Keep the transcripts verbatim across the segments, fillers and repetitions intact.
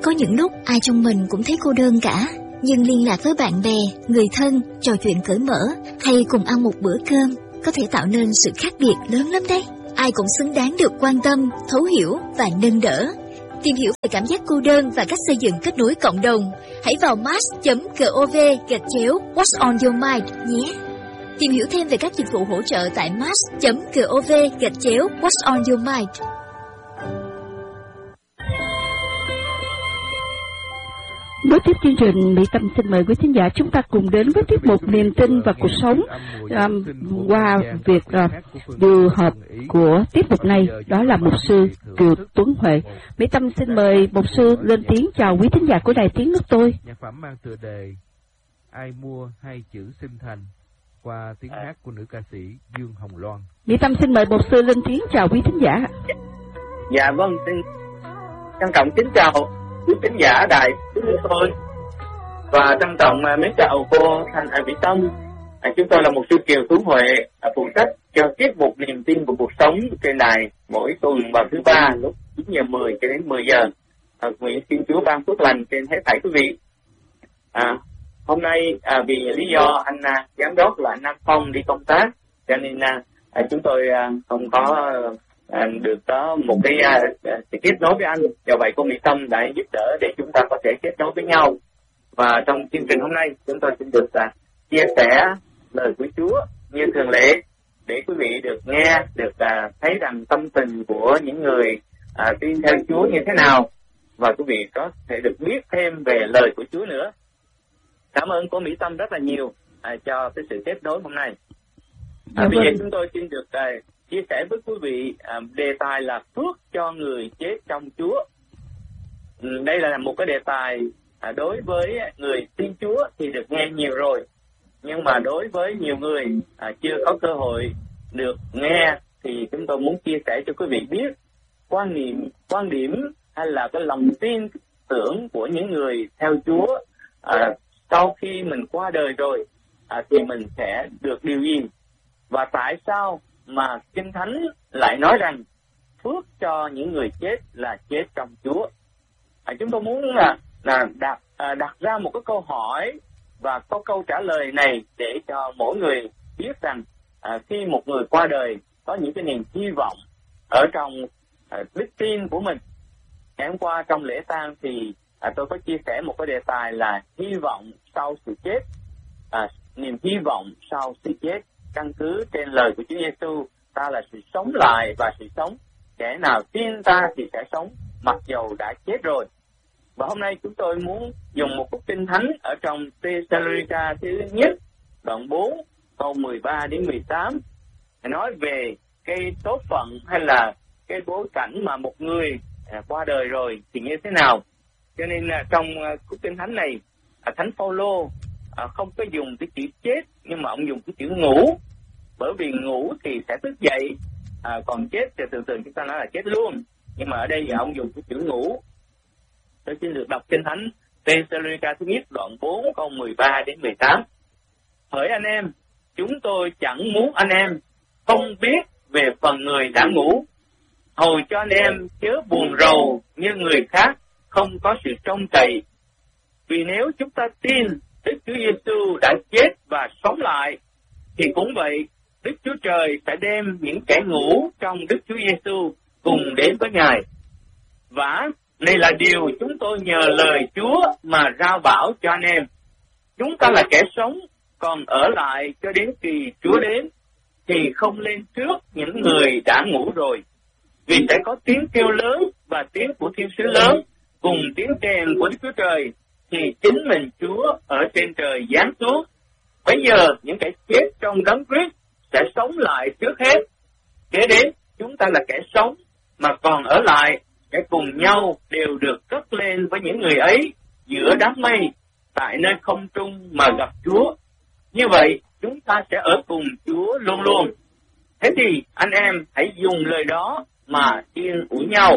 Có những lúc ai trong mình cũng thấy cô đơn cả, nhưng liên lạc với bạn bè, người thân, trò chuyện cởi mở hay cùng ăn một bữa cơm có thể tạo nên sự khác biệt lớn lắm đấy. Ai cũng xứng đáng được quan tâm, thấu hiểu và nâng đỡ. Tìm hiểu về cảm giác cô đơn và cách xây dựng kết nối cộng đồng, hãy vào mars chấm gov gạch chéo What's on your mind nhé. Tìm hiểu thêm về các dịch vụ hỗ trợ tại mars chấm gov gạch chéo What's on your mind. Nối tiếp chương trình, Mỹ Tâm xin mời quý thính giả chúng ta cùng đến với tiết mục Niềm tin và cuộc sống. Um, qua việc uh, điều hợp của tiết mục này, đó là mục sư Kiều Tuấn Huệ. Mỹ Tâm xin mời mục sư lên tiếng chào quý thính giả của Đài Tiếng Nước Tôi. Nhạc phẩm mang tựa đề Ai mua hai chữ sinh thành qua tiếng hát của nữ ca sĩ Dương Hồng Loan. Mỹ Tâm xin mời mục sư lên tiếng chào quý thính giả. Dạ vâng, xin trân trọng kính chào quý thính giả Đài Tiếng Nước Tôi và trân trọng mến chào cô Thanh Hải Mỹ Tâm. À, chúng tôi là mục sư Kiều Tuấn Huệ, à, phụ trách cho tiết mục Niềm tin của cuộc sống trên đài mỗi tuần vào thứ ba lúc chín giờ mười cho đến mười giờ. À, nguyện xin Chúa ban phước lành trên hết thảy quý vị. À, hôm nay à, vì lý do anh à, giám đốc là anh Nam Phong đi công tác, cho nên à, à, chúng tôi à, không có à, được có một cái à, kết nối với anh. Do vậy cô Mỹ Tâm đã giúp đỡ để chúng ta có thể kết nối với nhau. Và trong chương trình hôm nay chúng tôi xin được à, chia sẻ lời của Chúa như thường lệ để quý vị được nghe, được à, thấy rằng tâm tình của những người à, tin theo Chúa như thế nào, và quý vị có thể được biết thêm về lời của Chúa nữa. Cảm ơn cô Mỹ Tâm rất là nhiều à, cho cái sự kết nối hôm nay. À, bây giờ chúng tôi xin được à, chia sẻ với quý vị à, đề tài là phước cho người chết trong Chúa. Ừ, đây là một cái đề tài à, đối với người tin Chúa thì được nghe nhiều rồi, nhưng mà đối với nhiều người à, chưa có cơ hội được nghe thì chúng tôi muốn chia sẻ cho quý vị biết quan niệm, quan điểm hay là cái lòng tin tưởng của những người theo Chúa à, sau khi mình qua đời rồi à, thì mình sẽ được điều gì, và tại sao mà Kinh Thánh lại nói rằng phước cho những người chết là chết trong Chúa. À, chúng tôi muốn là, là đặt, à, đặt ra một cái câu hỏi và có câu trả lời này để cho mỗi người biết rằng à, khi một người qua đời có những cái niềm hy vọng ở trong à, đức tin của mình. Ngày hôm qua trong lễ tang thì à, tôi có chia sẻ một cái đề tài là hy vọng sau sự chết, à, niềm hy vọng sau sự chết căn cứ trên lời của Chúa Giêsu, ta là sự sống lại và sự sống, kẻ nào tin ta thì sẽ sống mặc dầu đã chết rồi. Và hôm nay chúng tôi muốn dùng một phúc kinh thánh ở trong Thê-sa-lô-ni-ca thứ nhất đoạn bốn câu mười ba đến mười tám, nói về cái số phận hay là cái bối cảnh mà một người à, qua đời rồi thì như thế nào. Cho nên à, trong à, phúc kinh thánh này à, Thánh Phaolô à, không có dùng cái chữ chết, nhưng mà ông dùng cái chữ ngủ, bởi vì ngủ thì sẽ thức dậy, à, còn chết thì thường thường chúng ta nói là chết luôn, nhưng mà ở đây thì ông dùng cái chữ ngủ. Tôi xin được đọc kinh thánh Thê-sa-lô-ni-ca thứ nhất đoạn bốn câu mười ba đến mười tám. Hỡi anh em, chúng tôi chẳng muốn anh em không biết về phần người đã ngủ, hầu cho anh em chớ buồn rầu như người khác không có sự trông cậy. Vì nếu chúng ta tin Đức Chúa Giêsu đã chết và sống lại, thì cũng vậy, Đức Chúa Trời sẽ đem những kẻ ngủ trong Đức Chúa Giêsu cùng đến với Ngài. Và này là điều chúng tôi nhờ lời Chúa mà rao bảo cho anh em. Chúng ta là kẻ sống, còn ở lại cho đến khi Chúa đến, thì không lên trước những người đã ngủ rồi. Vì sẽ có tiếng kêu lớn và tiếng của thiên sứ lớn, cùng tiếng kèn của Đức Chúa Trời, thì chính mình Chúa ở trên trời giáng xuống. Bây giờ những kẻ chết trong đấng Christ sẽ sống lại trước hết. Kế đến chúng ta là kẻ sống mà còn ở lại, sẽ cùng nhau đều được cất lên với những người ấy giữa đám mây tại nơi không trung mà gặp Chúa. Như vậy chúng ta sẽ ở cùng Chúa luôn luôn. Thế thì anh em hãy dùng lời đó mà yên ủi nhau.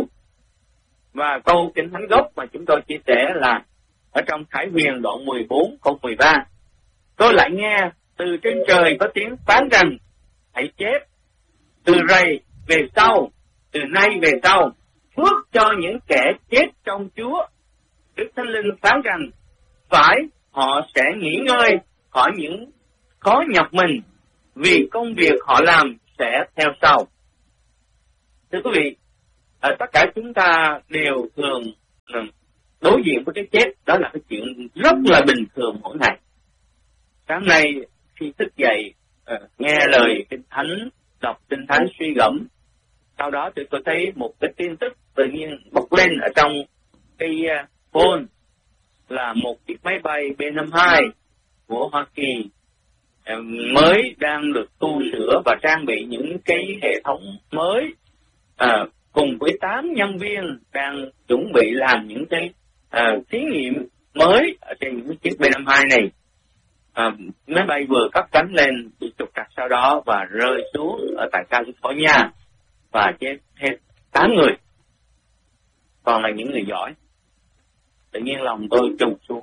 Và câu kinh thánh gốc mà chúng tôi chia sẻ là ở trong Khải Huyền đoạn mười bốn câu mười ba. Tôi lại nghe từ trên trời có tiếng phán rằng hãy chép từ rày về sau, từ nay về sau, phước cho những kẻ chết trong Chúa. Đức Thánh Linh phán rằng phải họ sẽ nghỉ ngơi khỏi những khó nhọc mình, vì công việc họ làm sẽ theo sau. Thưa quý vị, à, tất cả chúng ta đều thường đối diện với cái chết, đó là cái chuyện rất là bình thường mỗi ngày. Sáng nay khi thức dậy, à, nghe lời Kinh Thánh, đọc Kinh Thánh suy gẫm, sau đó thì tôi thấy một cái tin tức tự nhiên bật lên ở trong cái uh, phone là một chiếc máy bay B năm mươi hai của Hoa Kỳ uh, mới đang được tu sửa và trang bị những cái hệ thống mới, uh, cùng với tám nhân viên đang chuẩn bị làm những cái uh, thí nghiệm mới ở trên những chiếc B năm mươi hai này. À, máy bay vừa cất cánh lên bị trục trặc sau đó và rơi xuống ở tại California và chết hết tám người, còn là những người giỏi. Tự nhiên lòng tôi trùng xuống.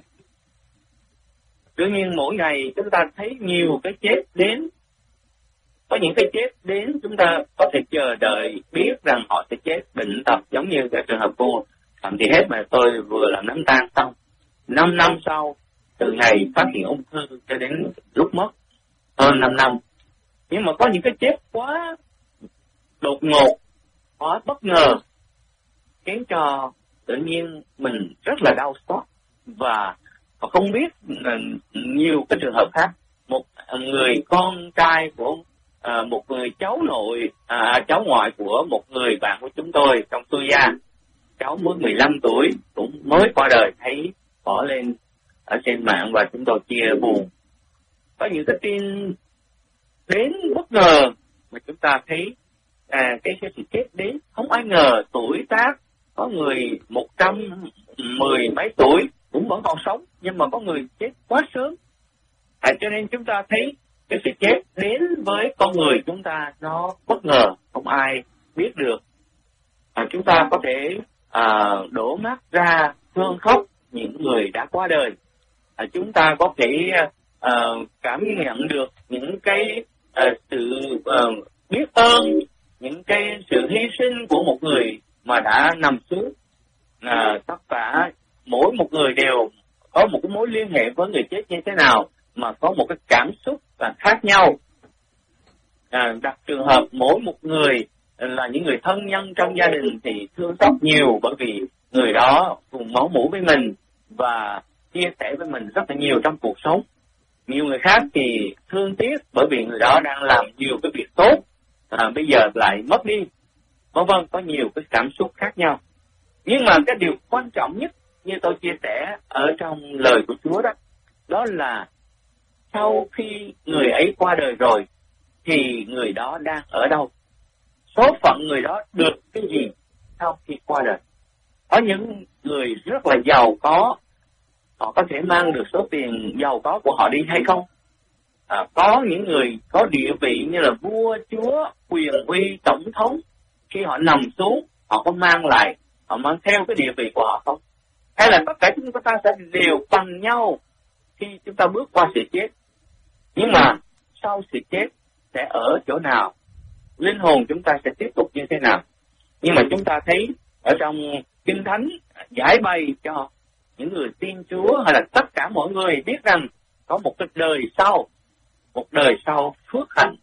Đương nhiên mỗi ngày chúng ta thấy nhiều cái chết đến. Có những cái chết đến chúng ta có thể chờ đợi biết rằng họ sẽ chết bệnh tật, giống như cái trường hợp cô Phạm Thị Hết mà tôi vừa làm đám tang xong. Năm năm sau, từ ngày phát hiện ung thư cho đến lúc mất, hơn năm năm. Nhưng mà có những cái chết quá đột ngột, quá bất ngờ, khiến cho tự nhiên mình rất là đau xót. Và không biết nhiều cái trường hợp khác. Một người con trai của à, một người cháu nội, à, cháu ngoại của một người bạn của chúng tôi trong tu gia, cháu mới mười lăm tuổi, cũng mới qua đời, thấy bỏ lên ở trên mạng và chúng tôi chia buồn. Có những cái tin đến bất ngờ mà chúng ta thấy à, cái sự chết đến không ai ngờ. Tuổi tác có người một trăm mười mấy tuổi cũng vẫn còn sống, nhưng mà có người chết quá sớm. À, cho nên chúng ta thấy cái sự chết đến với con người chúng ta nó bất ngờ, không ai biết được. À, chúng ta có thể à, đổ mắt ra thương khóc những người đã qua đời. À, chúng ta có thể à, cảm nhận được những cái à, sự à, biết ơn, những cái sự hy sinh của một người mà đã nằm xuống. À, tất cả mỗi một người đều có một cái mối liên hệ với người chết như thế nào, mà có một cái cảm xúc là khác nhau. À, đặt trường hợp mỗi một người là những người thân nhân trong gia đình thì thương xót nhiều, bởi vì người đó cùng máu mủ với mình và chia sẻ với mình rất là nhiều trong cuộc sống. Nhiều người khác thì thương tiếc bởi vì người đó đang làm nhiều cái việc tốt, à, bây giờ lại mất đi, vân vân, có nhiều cái cảm xúc khác nhau. Nhưng mà cái điều quan trọng nhất như tôi chia sẻ ở trong lời của Chúa đó, đó là sau khi người ấy qua đời rồi thì người đó đang ở đâu, số phận người đó được cái gì sau khi qua đời. Có những người rất là giàu có, họ có thể mang được số tiền giàu có của họ đi hay không? À, có những người có địa vị như là vua, chúa, quyền uy, tổng thống, khi họ nằm xuống, họ có mang lại, họ mang theo cái địa vị của họ không? Hay là tất cả chúng ta sẽ đều bằng nhau khi chúng ta bước qua sự chết? Nhưng mà sau sự chết sẽ ở chỗ nào? Linh hồn chúng ta sẽ tiếp tục như thế nào? Nhưng mà chúng ta thấy ở trong Kinh Thánh giải bày cho những người tin Chúa hay là tất cả mọi người biết rằng có một cái đời sau, một đời sau phước hạnh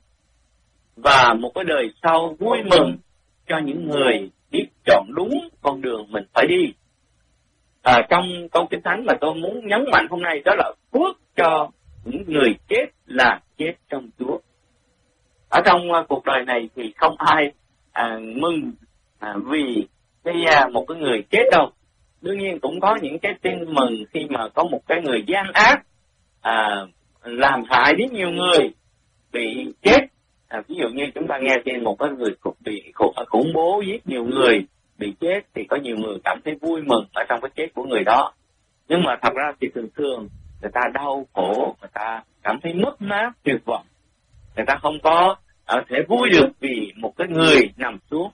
và một cái đời sau vui mừng cho những người biết chọn đúng con đường mình phải đi. À, trong câu Kinh Thánh mà tôi muốn nhấn mạnh hôm nay đó là phước cho những người chết là chết trong Chúa. Ở trong uh, cuộc đời này thì không ai à, mừng à, vì cái uh, một cái người chết đâu. Đương nhiên cũng có những cái tin mừng khi mà có một cái người gian ác à, làm hại đến nhiều người bị chết. À, ví dụ như chúng ta nghe trên một cái người bị khủng bố giết nhiều người bị chết thì có nhiều người cảm thấy vui mừng ở trong cái chết của người đó. Nhưng mà thật ra thì thường thường người ta đau khổ, người ta cảm thấy mất mát, tuyệt vọng. Người ta không có ở thể vui được vì một cái người nằm xuống.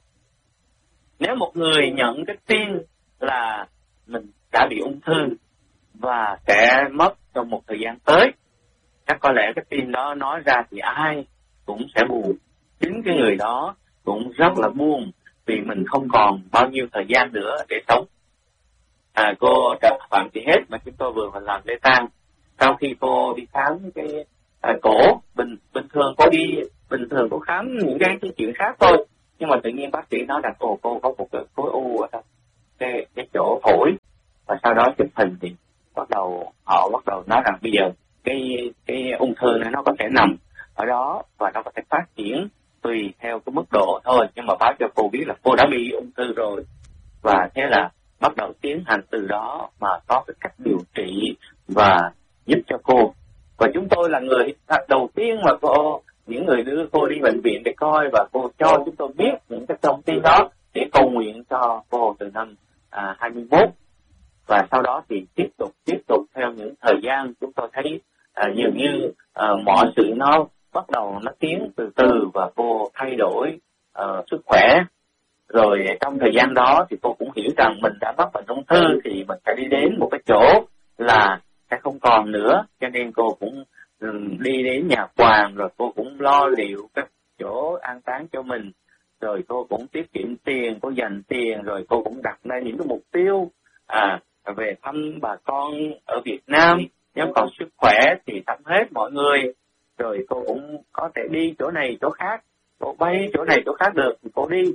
Nếu một người nhận cái tin là mình đã bị ung thư và sẽ mất trong một thời gian tới, chắc có lẽ cái tin đó nói ra thì ai cũng sẽ buồn. Chính cái người đó cũng rất là buồn vì mình không còn bao nhiêu thời gian nữa để sống. À, cô phạm gì hết, mà chúng tôi vừa phải làm lễ tang. Sau khi cô đi khám cái à, cổ, bình bình thường cô đi bình thường cô khám những cái, cái chuyện khác thôi, nhưng mà tự nhiên bác sĩ nói là cô cô có một cái khối u ở trong cái cái chỗ phổi, và sau đó chụp hình thì bắt đầu họ bắt đầu nói rằng bây giờ cái cái ung thư này nó có thể nằm ở đó và nó có thể phát triển tùy theo cái mức độ thôi, nhưng mà báo cho cô biết là cô đã bị ung thư rồi, và thế là bắt đầu tiến hành từ đó mà có cái cách điều trị và giúp cho cô. Và chúng tôi là người đầu tiên mà cô, những người đưa cô đi bệnh viện để coi, và cô cho chúng tôi biết những cái thông tin đó để cầu nguyện cho cô từ năm à, hai mươi mốt. Và sau đó thì tiếp tục tiếp tục theo những thời gian chúng tôi thấy à, dường như à, mọi sự nó bắt đầu nó tiến từ từ và cô thay đổi uh, sức khỏe. Rồi trong thời gian đó thì cô cũng hiểu rằng mình đã mắc bệnh ung thư thì mình phải đi đến một cái chỗ là sẽ không còn nữa, cho nên cô cũng um, đi đến nhà quàng, rồi cô cũng lo liệu cái chỗ an táng cho mình, rồi cô cũng tiết kiệm tiền, cô dành tiền, rồi cô cũng đặt ra những cái mục tiêu à, về thăm bà con ở Việt Nam, nếu còn sức khỏe thì thăm hết mọi người, rồi cô cũng có thể đi chỗ này chỗ khác, cô bay chỗ này chỗ khác được thì cô đi.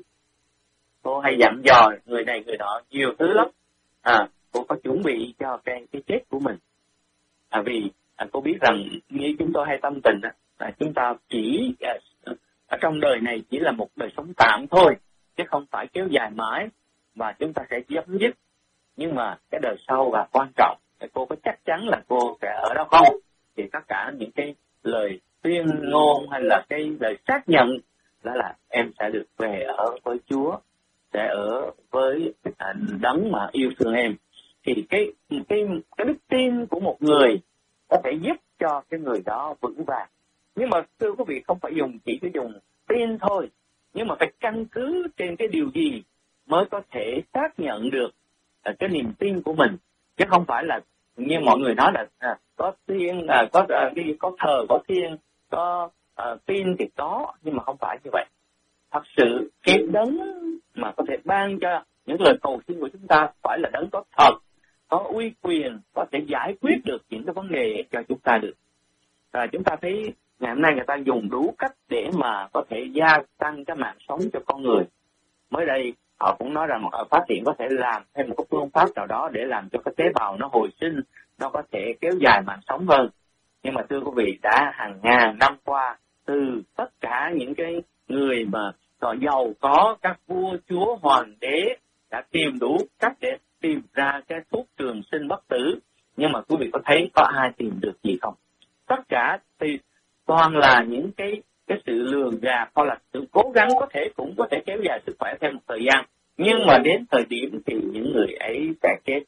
Cô hay dặn dò người này người nọ nhiều thứ lắm. À, cô có chuẩn bị cho cái cái chết của mình. À, vì à, cô biết rằng như chúng tôi hay tâm tình à, chúng ta chỉ à, ở trong đời này chỉ là một đời sống tạm thôi, chứ không phải kéo dài mãi, và chúng ta sẽ chấm dứt. Nhưng mà cái đời sau là quan trọng. Cô có chắc chắn là cô sẽ ở đó không? Thì tất cả những cái lời tuyên ngôn hay là cái lời xác nhận đó là em sẽ được về ở với Chúa, sẽ ở với à, đấng mà yêu thương em. Thì cái cái cái đức tin của một người có thể giúp cho cái người đó vững vàng. Nhưng mà thưa quý vị, không phải dùng chỉ cái dùng tin thôi, nhưng mà phải căn cứ trên cái điều gì mới có thể xác nhận được à, cái niềm tin của mình, chứ không phải là như mọi người nói là à, có thiên à, có à, đi có thờ có thiên, có à, tin thì có, nhưng mà không phải như vậy. Thật sự cái đấng mà có thể ban cho những lời cầu xin của chúng ta phải là đấng có thật, có uy quyền, có thể giải quyết được những cái vấn đề cho chúng ta được. À, chúng ta thấy ngày hôm nay người ta dùng đủ cách để mà có thể gia tăng cái mạng sống cho con người. Mới đây họ cũng nói rằng họ phát hiện có thể làm thêm một cái phương pháp nào đó để làm cho cái tế bào nó hồi sinh, nó có thể kéo dài mạng sống hơn. Nhưng mà thưa quý vị, đã hàng ngàn năm qua, từ tất cả những cái người mà họ giàu có, các vua chúa hoàng đế đã tìm đủ cách để tìm ra cái thuốc trường sinh bất tử, nhưng mà quý vị có thấy có ai tìm được gì không? Tất cả thì toàn là những cái cái sự lường gạt, hoặc là sự cố gắng có thể cũng có thể kéo dài sức khỏe thêm một thời gian, nhưng mà đến thời điểm thì những người ấy sẽ chết.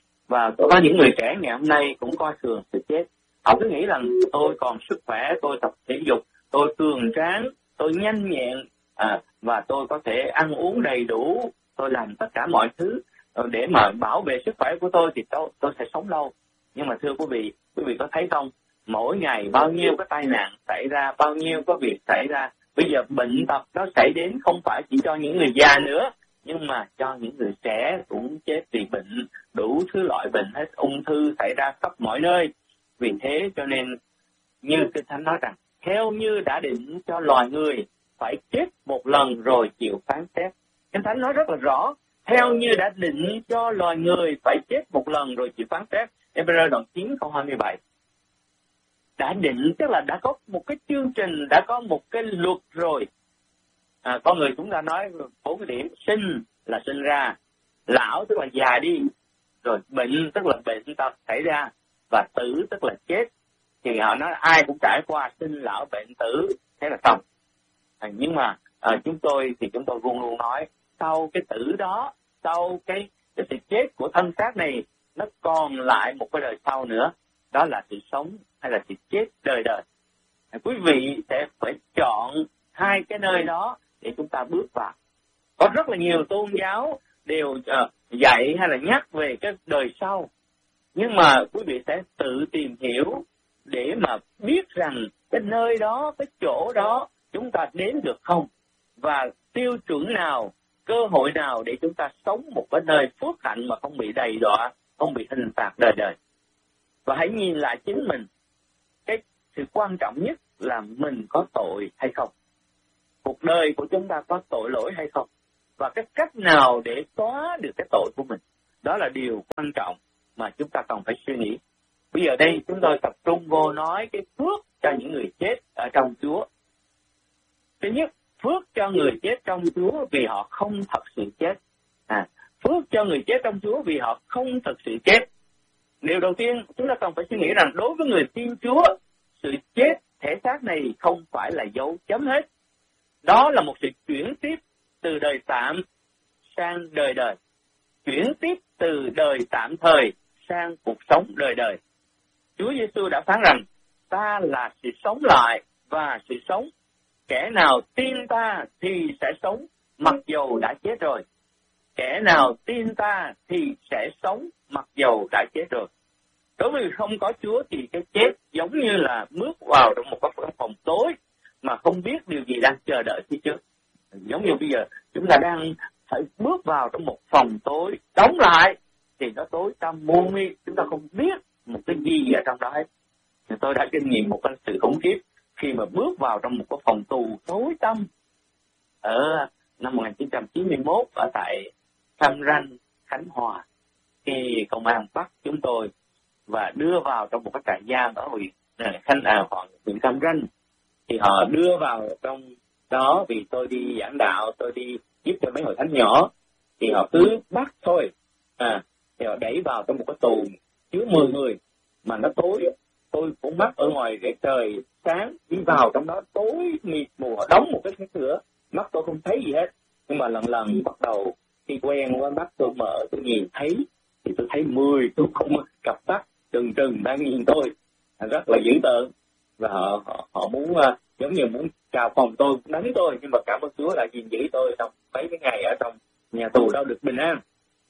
Và có những người trẻ ngày hôm nay cũng coi thường sự chết. Họ cứ nghĩ rằng tôi còn sức khỏe, tôi tập thể dục, tôi cường tráng, tôi nhanh nhẹn, à, và tôi có thể ăn uống đầy đủ, tôi làm tất cả mọi thứ để mà bảo vệ sức khỏe của tôi thì tôi, tôi sẽ sống lâu. Nhưng mà thưa quý vị, quý vị có thấy không? Mỗi ngày bao nhiêu cái tai nạn xảy ra, bao nhiêu có việc xảy ra. Bây giờ bệnh tật nó xảy đến không phải chỉ cho những người già nữa, nhưng mà cho những người trẻ cũng chết vì bệnh, đủ thứ loại bệnh hết, ung thư xảy ra khắp mọi nơi. Vì thế cho nên như Kinh Thánh nói rằng, theo như đã định cho loài người phải chết một lần rồi chịu phán xét. Kinh Thánh nói rất là rõ, theo như đã định cho loài người phải chết một lần rồi chịu phán xét. Ê-bê-rơ đoạn chín câu hai mươi bảy. Đã định tức là đã có một cái chương trình, đã có một cái luật rồi. À, con người chúng ta nói bốn cái điểm: sinh là sinh ra, lão tức là già đi, rồi bệnh tức là bệnh tật xảy ra, và tử tức là chết. Thì họ nói ai cũng trải qua sinh lão bệnh tử, thế là xong. À, nhưng mà à, chúng tôi thì chúng tôi luôn luôn nói, sau cái tử đó, sau cái cái sự chết của thân xác này, nó còn lại một cái đời sau nữa, đó là sự sống hay là sự chết đời đời. À, quý vị sẽ phải chọn hai cái nơi đó để chúng ta bước vào. Có rất là nhiều tôn giáo đều uh, dạy hay là nhắc về cái đời sau, nhưng mà quý vị sẽ tự tìm hiểu để mà biết rằng cái nơi đó, cái chỗ đó chúng ta đến được không, và tiêu chuẩn nào, cơ hội nào để chúng ta sống một cái nơi phước hạnh mà không bị đầy đọa, không bị hình phạt đời đời. Và hãy nhìn lại chính mình, cái sự quan trọng nhất là mình có tội hay không, cuộc đời của chúng ta có tội lỗi hay không, và cái cách nào để xóa được cái tội của mình. Đó là điều quan trọng mà chúng ta cần phải suy nghĩ. Bây giờ đây chúng tôi tập trung vô nói cái phước cho những người chết ở trong Chúa. Thứ nhất, phước cho người chết trong Chúa vì họ không thật sự chết. À, phước cho người chết trong Chúa vì họ không thật sự chết. Điều đầu tiên chúng ta cần phải suy nghĩ rằng đối với người tin Chúa, sự chết thể xác này không phải là dấu chấm hết. Đó là một sự chuyển tiếp từ đời tạm sang đời đời. Chuyển tiếp từ đời tạm thời sang cuộc sống đời đời. Chúa Giêsu đã phán rằng, ta là sự sống lại và sự sống. Kẻ nào tin ta thì sẽ sống, mặc dầu đã chết rồi. Kẻ nào tin ta thì sẽ sống, mặc dầu đã chết rồi. Đối với người không có Chúa thì cái chết giống như là bước vào trong một cái phòng tối mà không biết điều gì đang chờ đợi phía trước. Giống như bây giờ chúng ta đang phải bước vào trong một phòng tối, đóng lại thì nó tối tăm muôn mê, chúng ta không biết một cái gì ở trong đó hết. Tôi đã kinh nghiệm một cái sự khủng khiếp khi mà bước vào trong một cái phòng tù tối tăm ở năm một nghìn chín trăm chín mươi mốt ở tại Cam Ranh, Khánh Hòa. Khi công an bắt chúng tôi và đưa vào trong một cái trại giam ở huyện Khánh à, huyện Cam Ranh, thì họ đưa vào trong đó vì tôi đi giảng đạo, tôi đi giúp cho mấy hội thánh nhỏ, thì họ cứ bắt thôi, à, thì họ đẩy vào trong một cái tù chứa mười người mà nó tối. Tôi cũng bắt ở ngoài để trời sáng, đi vào trong đó tối mịt mù, họ đóng một cái cái cửa, mắt tôi không thấy gì hết. Nhưng mà lần lần bắt đầu khi quen qua mắt tôi mở, tôi nhìn thấy thì tôi thấy mười tôi không cặp mắt trừng trừng đang nhìn tôi, rất là dữ tợn. Và họ họ, họ muốn uh, giống như muốn chào phòng tôi, đánh tôi, nhưng mà cảm ơn Chúa là gìn giữ tôi trong mấy cái ngày ở trong nhà tù đó được bình an.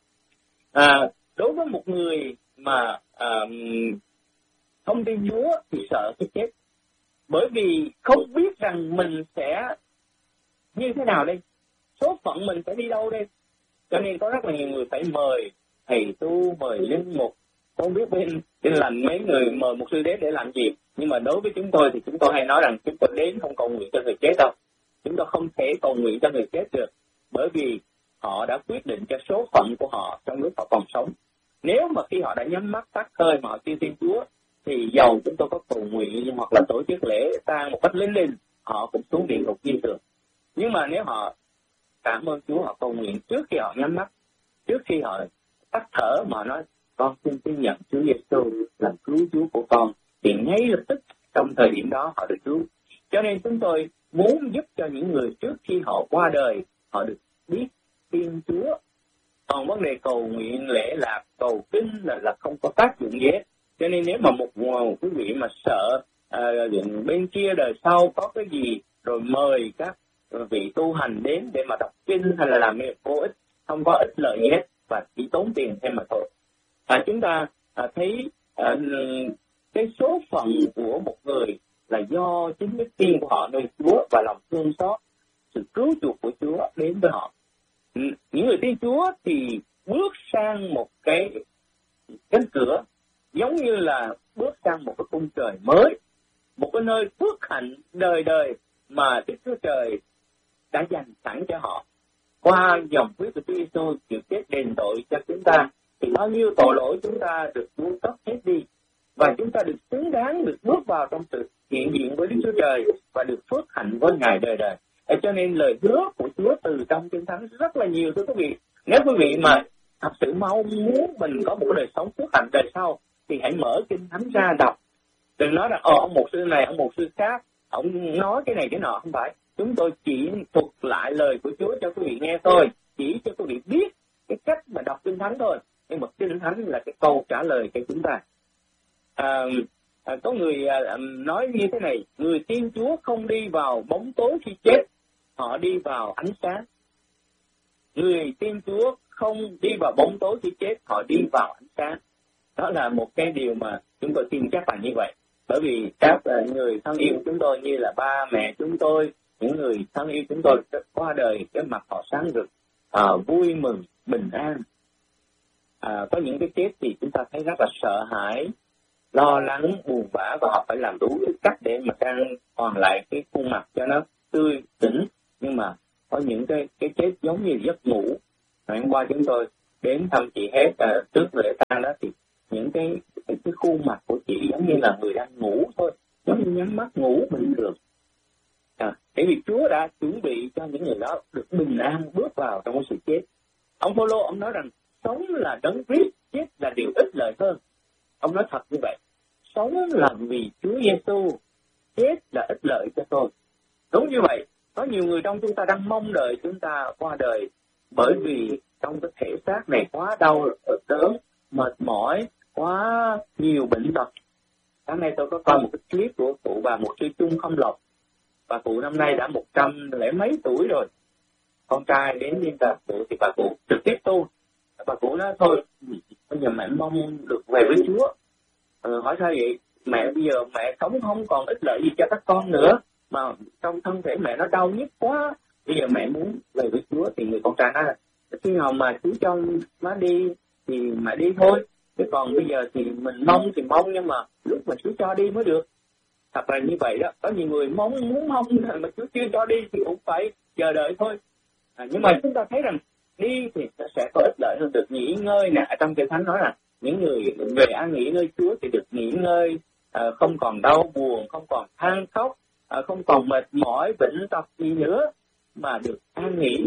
À, đối với một người mà uh, không tin Chúa thì sợ cái chết, bởi vì không biết rằng mình sẽ như thế nào đây, số phận mình sẽ đi đâu đây. Cho nên có rất là nhiều người phải mời thầy tu, mời linh mục, không biết bên trên lành mấy người mời một sư đến để làm gì. Nhưng mà đối với chúng tôi thì chúng tôi hay nói rằng chúng tôi đến không cầu nguyện cho người chết đâu. Chúng tôi không thể cầu nguyện cho người chết được, bởi vì họ đã quyết định cho số phận của họ trong lúc họ còn sống. Nếu mà khi họ đã nhắm mắt tắt hơi mà họ chưa tin Chúa, thì dầu chúng tôi có cầu nguyện hoặc là tổ chức lễ tang một cách linh linh, họ cũng xuống địa ngục như thường. Nhưng mà nếu họ cảm ơn Chúa, họ cầu nguyện trước khi họ nhắm mắt, trước khi họ tắt thở mà nói con xin tin nhận Chúa Giêsu làm cứu Chúa của con, thì ngay lập tức trong thời điểm đó họ được cứu. Cho nên chúng tôi muốn giúp cho những người trước khi họ qua đời họ được biết tin Chúa. Còn vấn đề cầu nguyện lễ lạc, cầu kinh là, là không có tác dụng gì hết. Cho nên nếu mà một, một quý vị mà sợ à, bên kia đời sau có cái gì rồi mời các vị tu hành đến để mà đọc kinh hay là làm việc vô ích, không có ích lợi gì hết và chỉ tốn tiền thêm mà thôi. À, chúng ta à, thấy à, cái số phận của một người là do chính đức tin của họ nơi Chúa và lòng thương xót, sự cứu chuộc của Chúa đến với họ. Những người tin Chúa thì bước sang một cái cánh cửa giống như là bước sang một cái cung trời mới, một cái nơi phước hạnh đời đời mà Đức Chúa Trời đã dành sẵn cho họ. Qua dòng huyết của Chúa Giêsu chịu chết đền tội cho chúng ta, thì bao nhiêu tội lỗi chúng ta được buông tất hết đi, và chúng ta được xứng đáng được bước vào trong sự hiện diện với Đức Chúa Trời và được phước hạnh với Ngài đời đời. Để cho nên lời hứa của Chúa từ trong Kinh Thánh rất là nhiều, thưa quý vị. Nếu quý vị mà thật sự mong muốn mình có một đời sống phước hạnh đời sau, thì hãy mở Kinh Thánh ra đọc. Đừng nói là ông mục sư này, ông mục sư khác, ông nói cái này cái nọ, không phải. Chúng tôi chỉ thuật lại lời của Chúa cho quý vị nghe thôi, chỉ cho quý vị biết cái cách mà đọc Kinh Thánh thôi. Nhưng mà Kinh Thánh là cái câu trả lời cho chúng ta. À, à, có người à, nói như thế này: người tin Chúa không đi vào bóng tối khi chết, họ đi vào ánh sáng. Người tin Chúa không đi vào bóng tối khi chết, họ đi vào ánh sáng. Đó là một cái điều mà chúng tôi tin chắc là như vậy. Bởi vì các người thân yêu chúng tôi như là ba mẹ chúng tôi, những người thân yêu chúng tôi qua đời, cái mặt họ sáng rực, à, vui mừng, bình an. à, có những cái chết thì chúng ta thấy rất là sợ hãi, lo lắng, buồn bã, và họ phải làm đủ cách để mà trang hoàn lại cái khuôn mặt cho nó tươi tỉnh. Nhưng mà có những cái cái chết giống như giấc ngủ. Ngày hôm qua chúng tôi đến thăm chị hết à, trước lễ tang đó, thì những cái, cái cái khuôn mặt của chị giống như là người đang ngủ thôi, giống như nhắm mắt ngủ bình thường. À, bởi vì Chúa đã chuẩn bị cho những người đó được bình an bước vào trong cái sự chết. Ông Phaolô ông nói rằng sống là đấng Christ, chết là điều ích lợi hơn. Ông nói thật như vậy. Sống là vì Chúa Giêsu, chết là ích lợi cho tôi. Đúng như vậy. Có nhiều người trong chúng ta đang mong đợi chúng ta qua đời, bởi vì trong cái thể xác này quá đau đớn, mệt mỏi, quá nhiều bệnh tật. Sáng nay tôi có coi một cái clip của cụ bà Mục sư Chung Không Lộc. Bà cụ năm nay đã một trăm lẻ mấy tuổi rồi. Con trai đến với bà cụ thì bà cụ trực tiếp tu. Bà cụ nói thôi, bây giờ mẹ mong được về với Chúa. Ừ, hỏi sao vậy? Mẹ bây giờ mẹ sống không còn ích lợi gì cho các con nữa, mà trong thân thể mẹ nó đau nhức quá, bây giờ mẹ muốn về với Chúa. Thì người con trai nói là khi nào mà Chúa cho má đi thì mẹ đi thôi, chứ còn bây giờ thì mình mong thì mong, nhưng mà lúc mà Chúa cho đi mới được. Thật là như vậy đó. Có nhiều người mong muốn mong mà Chúa chưa cho đi thì cũng phải chờ đợi thôi. À, nhưng mà chúng ta thấy rằng đi thì nó sẽ có ích lợi hơn, được nghỉ ngơi nè. Trong Kinh Thánh nói rằng những người về an nghỉ nơi Chúa thì được nghỉ ngơi, à, không còn đau buồn, không còn than khóc, à, không còn mệt mỏi, bệnh tật gì nữa, mà được an nghỉ.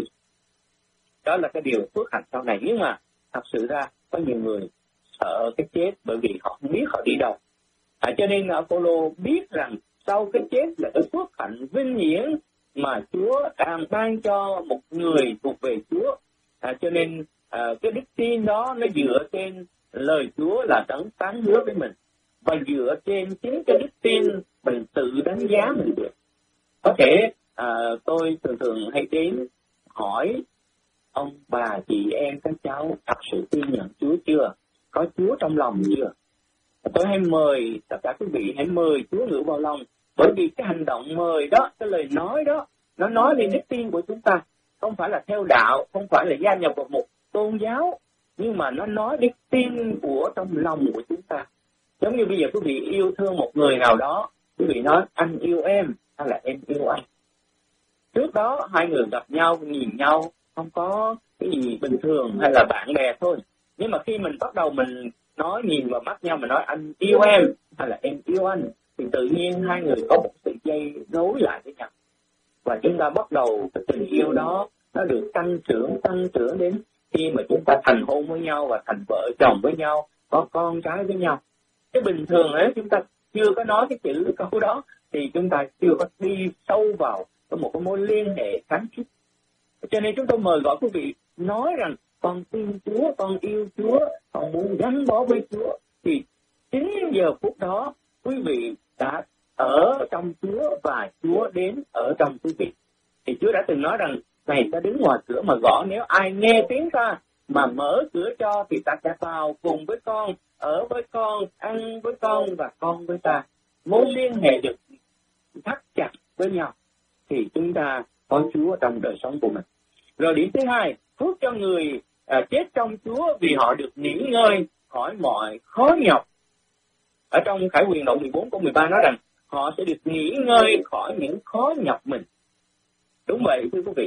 Đó là cái điều phước hạnh sau này. Nhưng mà thật sự ra có nhiều người sợ cái chết, bởi vì họ không biết họ đi đâu. À, cho nên Apollo biết rằng sau cái chết là cái phước hạnh vinh hiển mà Chúa đang ban cho một người thuộc về Chúa. À, cho nên à, cái đức tin đó nó dựa trên lời Chúa là đấng phán hứa với mình, và dựa trên chính cái đức tin mình tự đánh giá mình được. Có thể à, tôi thường thường hay đến hỏi ông bà chị em các cháu thật sự tin nhận Chúa chưa, có Chúa trong lòng chưa. Tôi hay mời tất cả quý vị hãy mời Chúa ngự vào lòng, bởi vì cái hành động mời đó, cái lời nói đó, nó nói lên đức tin của chúng ta. Không phải là theo đạo, không phải là gia nhập vào một tôn giáo, nhưng mà nó nói đức tin của trong lòng của chúng ta. Giống như bây giờ quý vị yêu thương một người nào đó, quý vị nói anh yêu em hay là em yêu anh. Trước đó hai người gặp nhau, nhìn nhau, không có cái gì bình thường hay là bạn bè thôi. Nhưng mà khi mình bắt đầu mình nói, nhìn vào mắt nhau, mình nói anh yêu em hay là em yêu anh, thì tự nhiên hai người có một sợi dây nối lại với nhau. Và chúng ta bắt đầu cái tình yêu đó nó được tăng trưởng, tăng trưởng đến khi mà chúng ta thành hôn với nhau và thành vợ chồng với nhau, có con cái với nhau. Cái bình thường nếu chúng ta chưa có nói cái chữ câu đó thì chúng ta chưa có đi sâu vào một cái mối liên hệ kháng khít. Cho nên chúng tôi mời gọi quý vị nói rằng con tin Chúa, con yêu Chúa, con muốn gắn bó với Chúa, thì chính giờ phút đó quý vị đã ở trong Chúa và Chúa đến ở trong quý vị. Thì Chúa đã từng nói rằng này ta đứng ngoài cửa mà gõ, nếu ai nghe tiếng ta mà mở cửa cho thì ta sẽ vào cùng với con, ở với con, ăn với con và con với ta. Mối liên hệ được thắt chặt với nhau thì chúng ta có Chúa trong đời sống của mình. Rồi điểm thứ hai, phước cho người à, chết trong Chúa vì họ được nghỉ ngơi khỏi mọi khó nhọc. Ở trong Khải Huyền đoạn mười bốn câu mười ba nói rằng họ sẽ được nghỉ ngơi khỏi những khó nhọc mình. Đúng vậy thưa quý vị.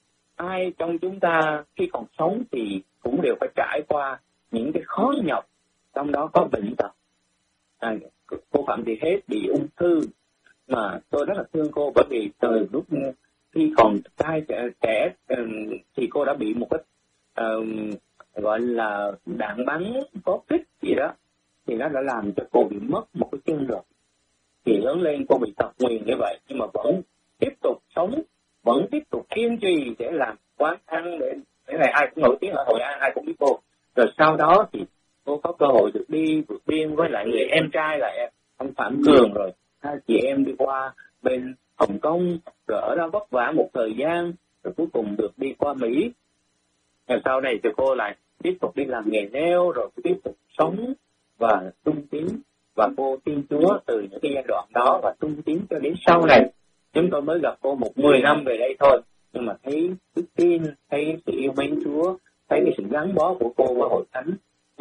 Ai trong chúng ta khi còn sống thì cũng đều phải trải qua những cái khó nhọc, trong đó có bệnh tật. À, cô Phạm Thị Hết bị ung thư, mà tôi rất là thương cô, bởi vì từ lúc khi còn trai trẻ, trẻ thì cô đã bị một cái uh, gọi là đạn bắn có kích gì đó, thì nó đã làm cho cô bị mất một cái chân rồi. Thì lớn lên cô bị tật nguyền như vậy, nhưng mà vẫn tiếp tục sống, vẫn tiếp tục kiên trì để làm quán ăn, để cái này ai cũng nổi tiếng ở Hội An, ai cũng biết cô. Rồi sau đó thì cô có cơ hội được đi vượt biên với lại người em trai là ông Phạm Cường, rồi hai chị em đi qua bên Hồng Kông, rồi ở đó vất vả một thời gian, rồi cuối cùng được đi qua Mỹ. Rồi sau này thì cô lại tiếp tục đi làm nghề nail, rồi tiếp tục sống và tung tiến. Và cô tin Chúa từ những cái giai đoạn đó và tung tiến cho đến sau này. Chúng tôi mới gặp cô một mười năm về đây thôi, nhưng mà thấy đức tin, thấy sự yêu mến Chúa, thấy cái sự gắn bó của cô với Hội Thánh,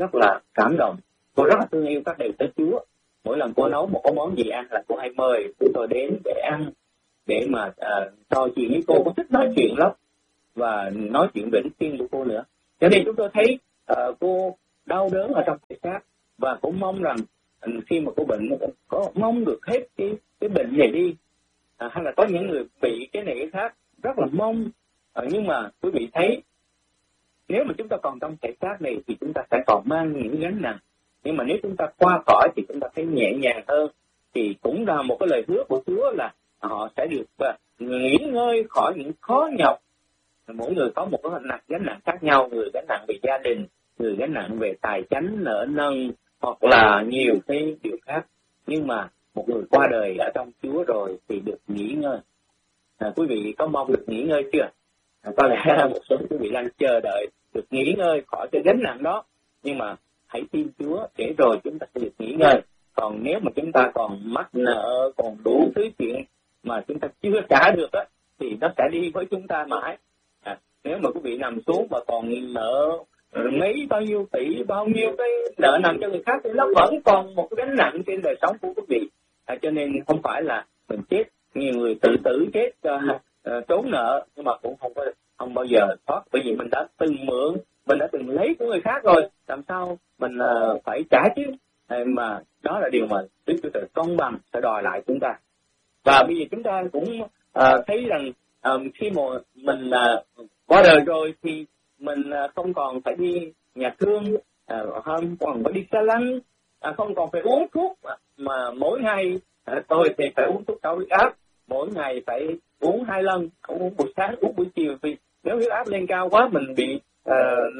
rất là cảm động. Cô rất là thương yêu các đầy tớ Chúa. Mỗi lần cô nấu một cái món gì ăn là cô hay mời chúng tôi đến để ăn, để mà uh, trò chuyện với cô. Cô thích nói chuyện lắm và nói chuyện vĩnh tiên của cô nữa. Cho nên chúng tôi thấy uh, cô đau đớn ở trong thể xác, và cũng mong rằng uh, khi mà cô bệnh có mong được hết cái cái bệnh này đi, uh, hay là có những người bị cái này cái khác rất là mong. Uh, nhưng mà quý vị thấy, nếu mà chúng ta còn trong thể xác này thì chúng ta sẽ còn mang những gánh nặng, nhưng mà nếu chúng ta qua khỏi thì chúng ta thấy nhẹ nhàng hơn. Thì cũng là một cái lời hứa của Chúa là họ sẽ được uh, nghỉ ngơi khỏi những khó nhọc. Mỗi người có một cái nặng gánh nặng khác nhau, người gánh nặng về gia đình, người gánh nặng về tài chánh, nợ nần, hoặc là nhiều cái điều khác. Nhưng mà một người qua đời ở trong Chúa rồi thì được nghỉ ngơi. À, quý vị có mong được nghỉ ngơi chưa? À, có lẽ một số quý vị đang chờ đợi được nghỉ ngơi khỏi cái gánh nặng đó. Nhưng mà hãy tin Chúa để rồi chúng ta sẽ được nghỉ ngơi. Còn nếu mà chúng ta còn mắc nợ, còn đủ thứ chuyện mà chúng ta chưa trả được á, thì nó sẽ đi với chúng ta mãi. À, nếu mà quý vị nằm xuống mà còn nợ mấy bao nhiêu tỷ, bao nhiêu cái nợ nằm cho người khác thì nó vẫn còn một cái gánh nặng trên đời sống của quý vị. À, cho nên không phải là mình chết, nhiều người tự tử chết uh, uh, trốn nợ, nhưng mà cũng không có không bao giờ thoát, bởi vì mình đã từng mượn, mình đã từng lấy của người khác rồi, làm sao mình uh, phải trả chứ? À, mà đó là điều mà Đức Chúa Trời công bằng sẽ đòi lại chúng ta. Và bây giờ chúng ta cũng uh, thấy rằng uh, khi mà mình uh, qua đời rồi thì mình uh, không còn phải đi nhà thương, uh, không còn phải đi xa lăng, uh, không còn phải uống thuốc mà, mà mỗi ngày uh, tôi thì phải uống thuốc cao huyết áp, mỗi ngày phải uống hai lần, uống buổi sáng, uống buổi chiều, vì nếu huyết áp lên cao quá mình bị uh,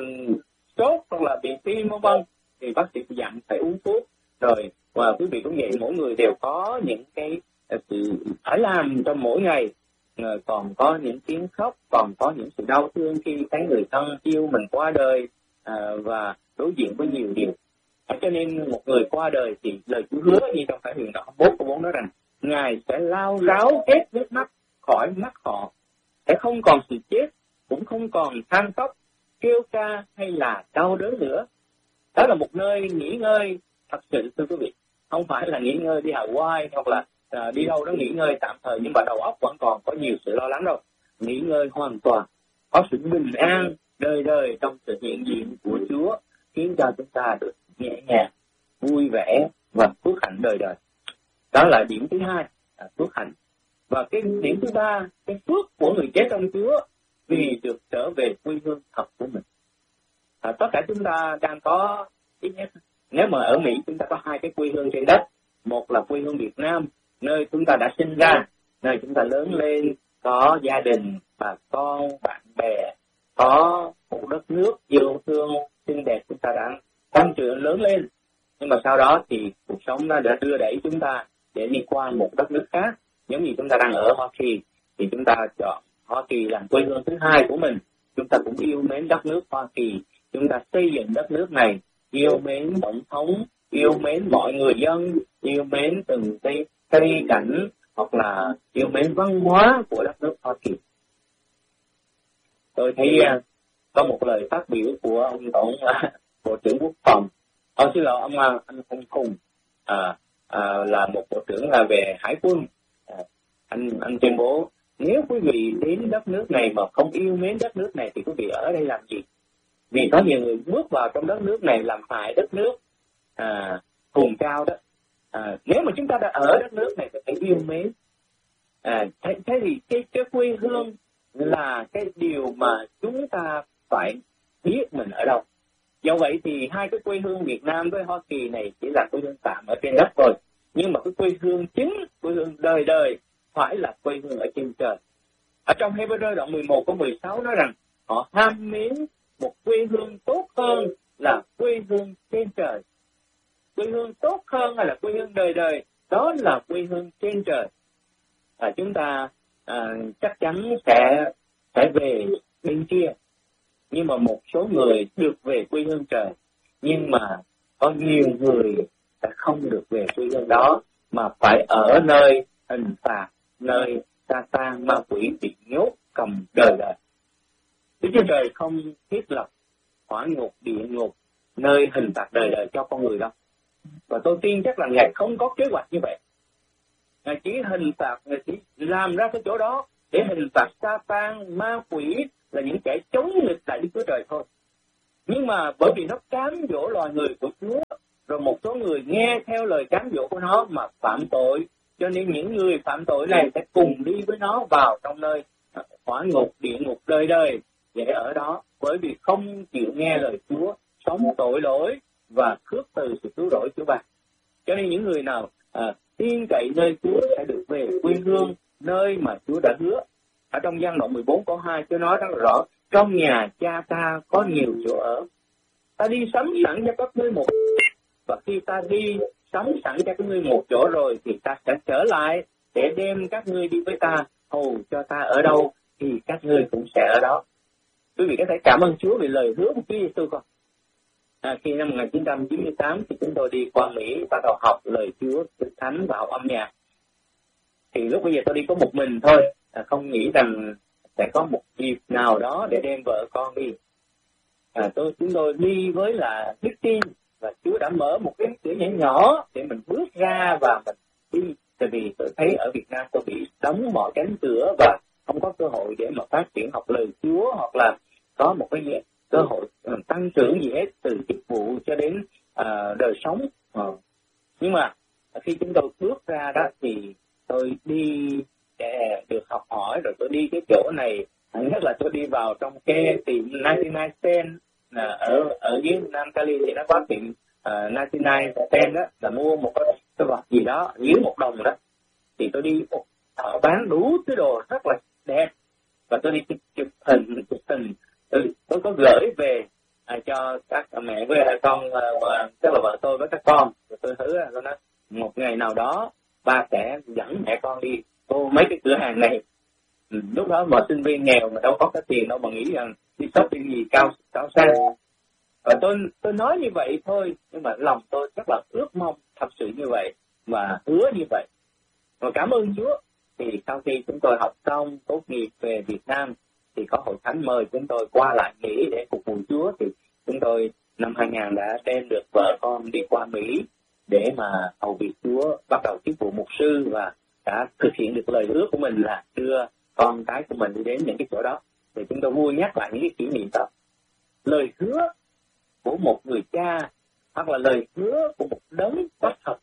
sốt hoặc là bị tim vân vân thì bác sĩ dặn phải uống thuốc. Rồi và quý vị cũng vậy, mỗi người đều có những cái sự phải làm trong mỗi ngày, còn có những tiếng khóc, còn có những sự đau thương khi thấy người thân yêu mình qua đời, à, và đối diện với nhiều điều. À, cho nên một người qua đời thì lời Chúa hứa như trong Khải Huyền đoạn bốn câu bốn nói rằng Ngài sẽ lau ráo hết nước mắt khỏi mắt họ, sẽ không còn sự chết, cũng không còn than khóc, kêu ca hay là đau đớn nữa. Đó là một nơi nghỉ ngơi thật sự, thưa quý vị. Không phải là nghỉ ngơi đi Hawaii hoặc là à, đi đâu đó nghỉ ngơi tạm thời, nhưng mà đầu óc vẫn còn có nhiều sự lo lắng đâu. Nghỉ ngơi hoàn toàn, có sự bình an đời đời trong sự hiện diện của Chúa, khiến cho chúng ta được nhẹ nhàng, vui vẻ và phước hạnh đời đời. Đó là điểm thứ hai, là phước hạnh. Và cái điểm thứ ba, cái phước của người chết trong Chúa vì được trở về quê hương thật của mình. À, tất cả chúng ta đang có ít nhất, nếu mà ở Mỹ chúng ta có hai cái quê hương trên đất. Một là quê hương Việt Nam, nơi chúng ta đã sinh ra, nơi chúng ta lớn lên, có gia đình, bà con, bạn bè, có một đất nước yêu thương xinh đẹp, chúng ta đã tăng trưởng lớn lên. Nhưng mà sau đó thì cuộc sống nó đã đưa đẩy chúng ta để đi qua một đất nước khác. Giống như chúng ta đang ở Hoa Kỳ thì chúng ta chọn Hoa Kỳ làm quê hương thứ hai của mình. Chúng ta cũng yêu mến đất nước Hoa Kỳ, chúng ta xây dựng đất nước này, yêu mến tổng thống, yêu mến mọi người dân, yêu mến từng cái cây cảnh, hoặc là yêu mến văn hóa của đất nước Hoa Kỳ. Tôi thấy uh, có một lời phát biểu của ông tổng uh, Bộ trưởng Quốc phòng, ông xin lỗi ông uh, anh Phong Khùng, uh, uh, là một bộ trưởng là về hải quân. Uh, anh anh tuyên bố nếu quý vị đến đất nước này mà không yêu mến đất nước này thì quý vị ở đây làm gì? Vì có nhiều người bước vào trong đất nước này làm hại đất nước à, vùng cao đó. À, nếu mà chúng ta đã ở đất nước này thì phải yêu mến. À, thế, thế thì cái, cái quê hương là cái điều mà chúng ta phải biết mình ở đâu. Do vậy thì hai cái quê hương Việt Nam với Hoa Kỳ này chỉ là quê hương tạm ở trên đất thôi. Nhưng mà cái quê hương chính, quê hương đời đời phải là quê hương ở trên trời. Ở trong Hebrew đoạn mười một câu mười sáu nói rằng họ ham mến một quê hương tốt hơn là quê hương trên trời. Quê hương tốt hơn hay là quê hương đời đời, đó là quê hương trên trời. À, chúng ta à, chắc chắn sẽ sẽ về bên kia, nhưng mà một số người được về quê hương trời, nhưng mà có nhiều người sẽ không được về quê hương đó, mà phải ở nơi hình phạt, nơi Sa-tan ma quỷ bị nhốt cầm đời đời. Đức Chúa Trời không thiết lập hỏa ngục, địa ngục nơi hình phạt đời đời cho con người đâu. Và tôi tin chắc là Ngài không có kế hoạch như vậy. Ngài chỉ hình phạt, Ngài chỉ làm ra cái chỗ đó để hình phạt Sa-tan, ma quỷ là những kẻ chống nghịch lại Đức Chúa Trời thôi. Nhưng mà bởi vì nó cám dỗ loài người của Chúa, rồi một số người nghe theo lời cám dỗ của nó mà phạm tội, cho nên những người phạm tội này sẽ cùng đi với nó vào trong nơi hỏa ngục, địa ngục đời đời để ở đó, bởi vì không chịu nghe lời Chúa, sống tội lỗi và khước từ sự cứu rỗi Chúa ban. Cho nên những người nào à, tin cậy nơi Chúa sẽ được về quê hương, nơi mà Chúa đã hứa. Ở trong Giăng đoạn mười bốn câu hai, Chúa nói rất rõ: trong nhà cha ta có nhiều chỗ ở, ta đi sắm sẵn cho các ngươi một, và khi ta đi sắm sẵn cho các ngươi một chỗ rồi thì ta sẽ trở lại để đem các ngươi đi với ta, hầu cho ta ở đâu thì các ngươi cũng sẽ ở đó. Quý vị có thể cảm ơn Chúa vì lời hứa của Chúa Giêsu không? À, khi năm một nghìn chín trăm chín mươi tám thì chúng tôi đi qua Mỹ, bắt đầu học lời Chúa, Đức Thánh và học âm nhạc. Thì lúc bây giờ tôi đi có một mình thôi, à, không nghĩ rằng sẽ có một dịp nào đó để đem vợ con đi. À, tôi chúng tôi đi với là đức tin, và Chúa đã mở một cái cửa nhỏ nhỏ để mình bước ra và mình đi. Tại vì tôi thấy ở Việt Nam tôi bị đóng mọi cánh cửa và không có cơ hội để mà phát triển học lời Chúa, hoặc là có một cái gì, cơ hội uh, tăng trưởng gì hết, từ chức vụ cho đến uh, đời sống. Uh. Nhưng mà khi chúng tôi bước ra đó thì tôi đi để được học hỏi, rồi tôi đi cái chỗ này, nhất là tôi đi vào trong cái tiệm chín mươi chín cent uh, ở ở dưới Nam Cali thì nó có tiệm uh, chín mươi chín cent đó, là mua một cái, cái vật gì đó dưới một đồng đó. Thì tôi đi, họ bán đủ thứ đồ rất là đẹp, và tôi đi chụp, chụp hình chụp hình tôi, tôi có gửi về à, cho các mẹ với con, à, tức là vợ tôi với các con. Rồi tôi hứa là tôi nói một ngày nào đó ba sẽ dẫn mẹ con đi tô mấy cái cửa hàng này. Ừ, lúc đó mà sinh viên nghèo mà đâu có cái tiền đâu mà nghĩ rằng đi shopping gì cao cao sang. Và tôi tôi nói như vậy thôi, nhưng mà lòng tôi rất là ước mong thật sự như vậy và hứa như vậy. Và cảm ơn Chúa. Thì sau khi chúng tôi học xong, tốt nghiệp về Việt Nam, thì có hội thánh mời chúng tôi qua lại Mỹ để phục vụ Chúa. Thì chúng tôi năm hai nghìn đã đem được vợ con đi qua Mỹ để mà hầu việc Chúa, bắt đầu chức vụ mục sư, và đã thực hiện được lời hứa của mình là đưa con cái của mình đi đến những cái chỗ đó. Thì chúng tôi vui nhắc lại những cái kỷ niệm đó. Lời hứa của một người cha, hoặc là lời hứa của một đấng có thật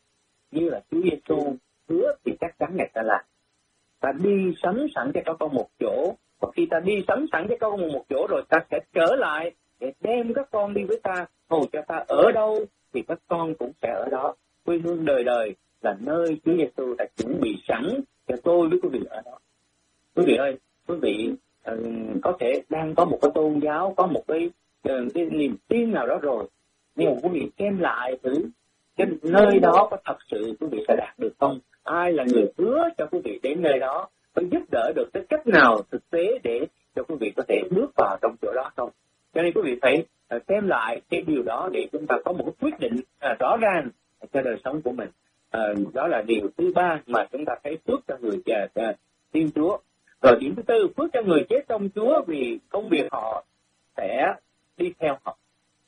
như là Chúa Giêsu hứa, thì chắc chắn Ngài ta làm. Ta đi sắm sẵn cho các con một chỗ, và khi ta đi sắm sẵn cho các con một chỗ rồi, ta sẽ trở lại để đem các con đi với ta, hầu cho ta ở đâu thì các con cũng sẽ ở đó. Quê hương đời đời là nơi Chúa Giêsu đã chuẩn bị sẵn cho tôi với quý vị ở đó. Quý vị ơi, quý vị uh, có thể đang có một cái tôn giáo, có một cái, uh, cái niềm tin nào đó rồi, nhưng mà quý vị xem lại thử cái nơi đó có thật sự quý vị sẽ đạt được không? Ai là người hứa cho quý vị đến nơi đó? Có giúp đỡ được cái cách nào thực tế để cho quý vị có thể bước vào trong chỗ đó không? Cho nên quý vị phải uh, xem lại cái điều đó để chúng ta có một cái quyết định uh, rõ ràng cho đời sống của mình. Uh, đó là điều thứ ba mà chúng ta thấy phước cho người uh, tin Chúa. Rồi điểm thứ tư, phước cho người chết trong Chúa vì công việc họ sẽ đi theo họ.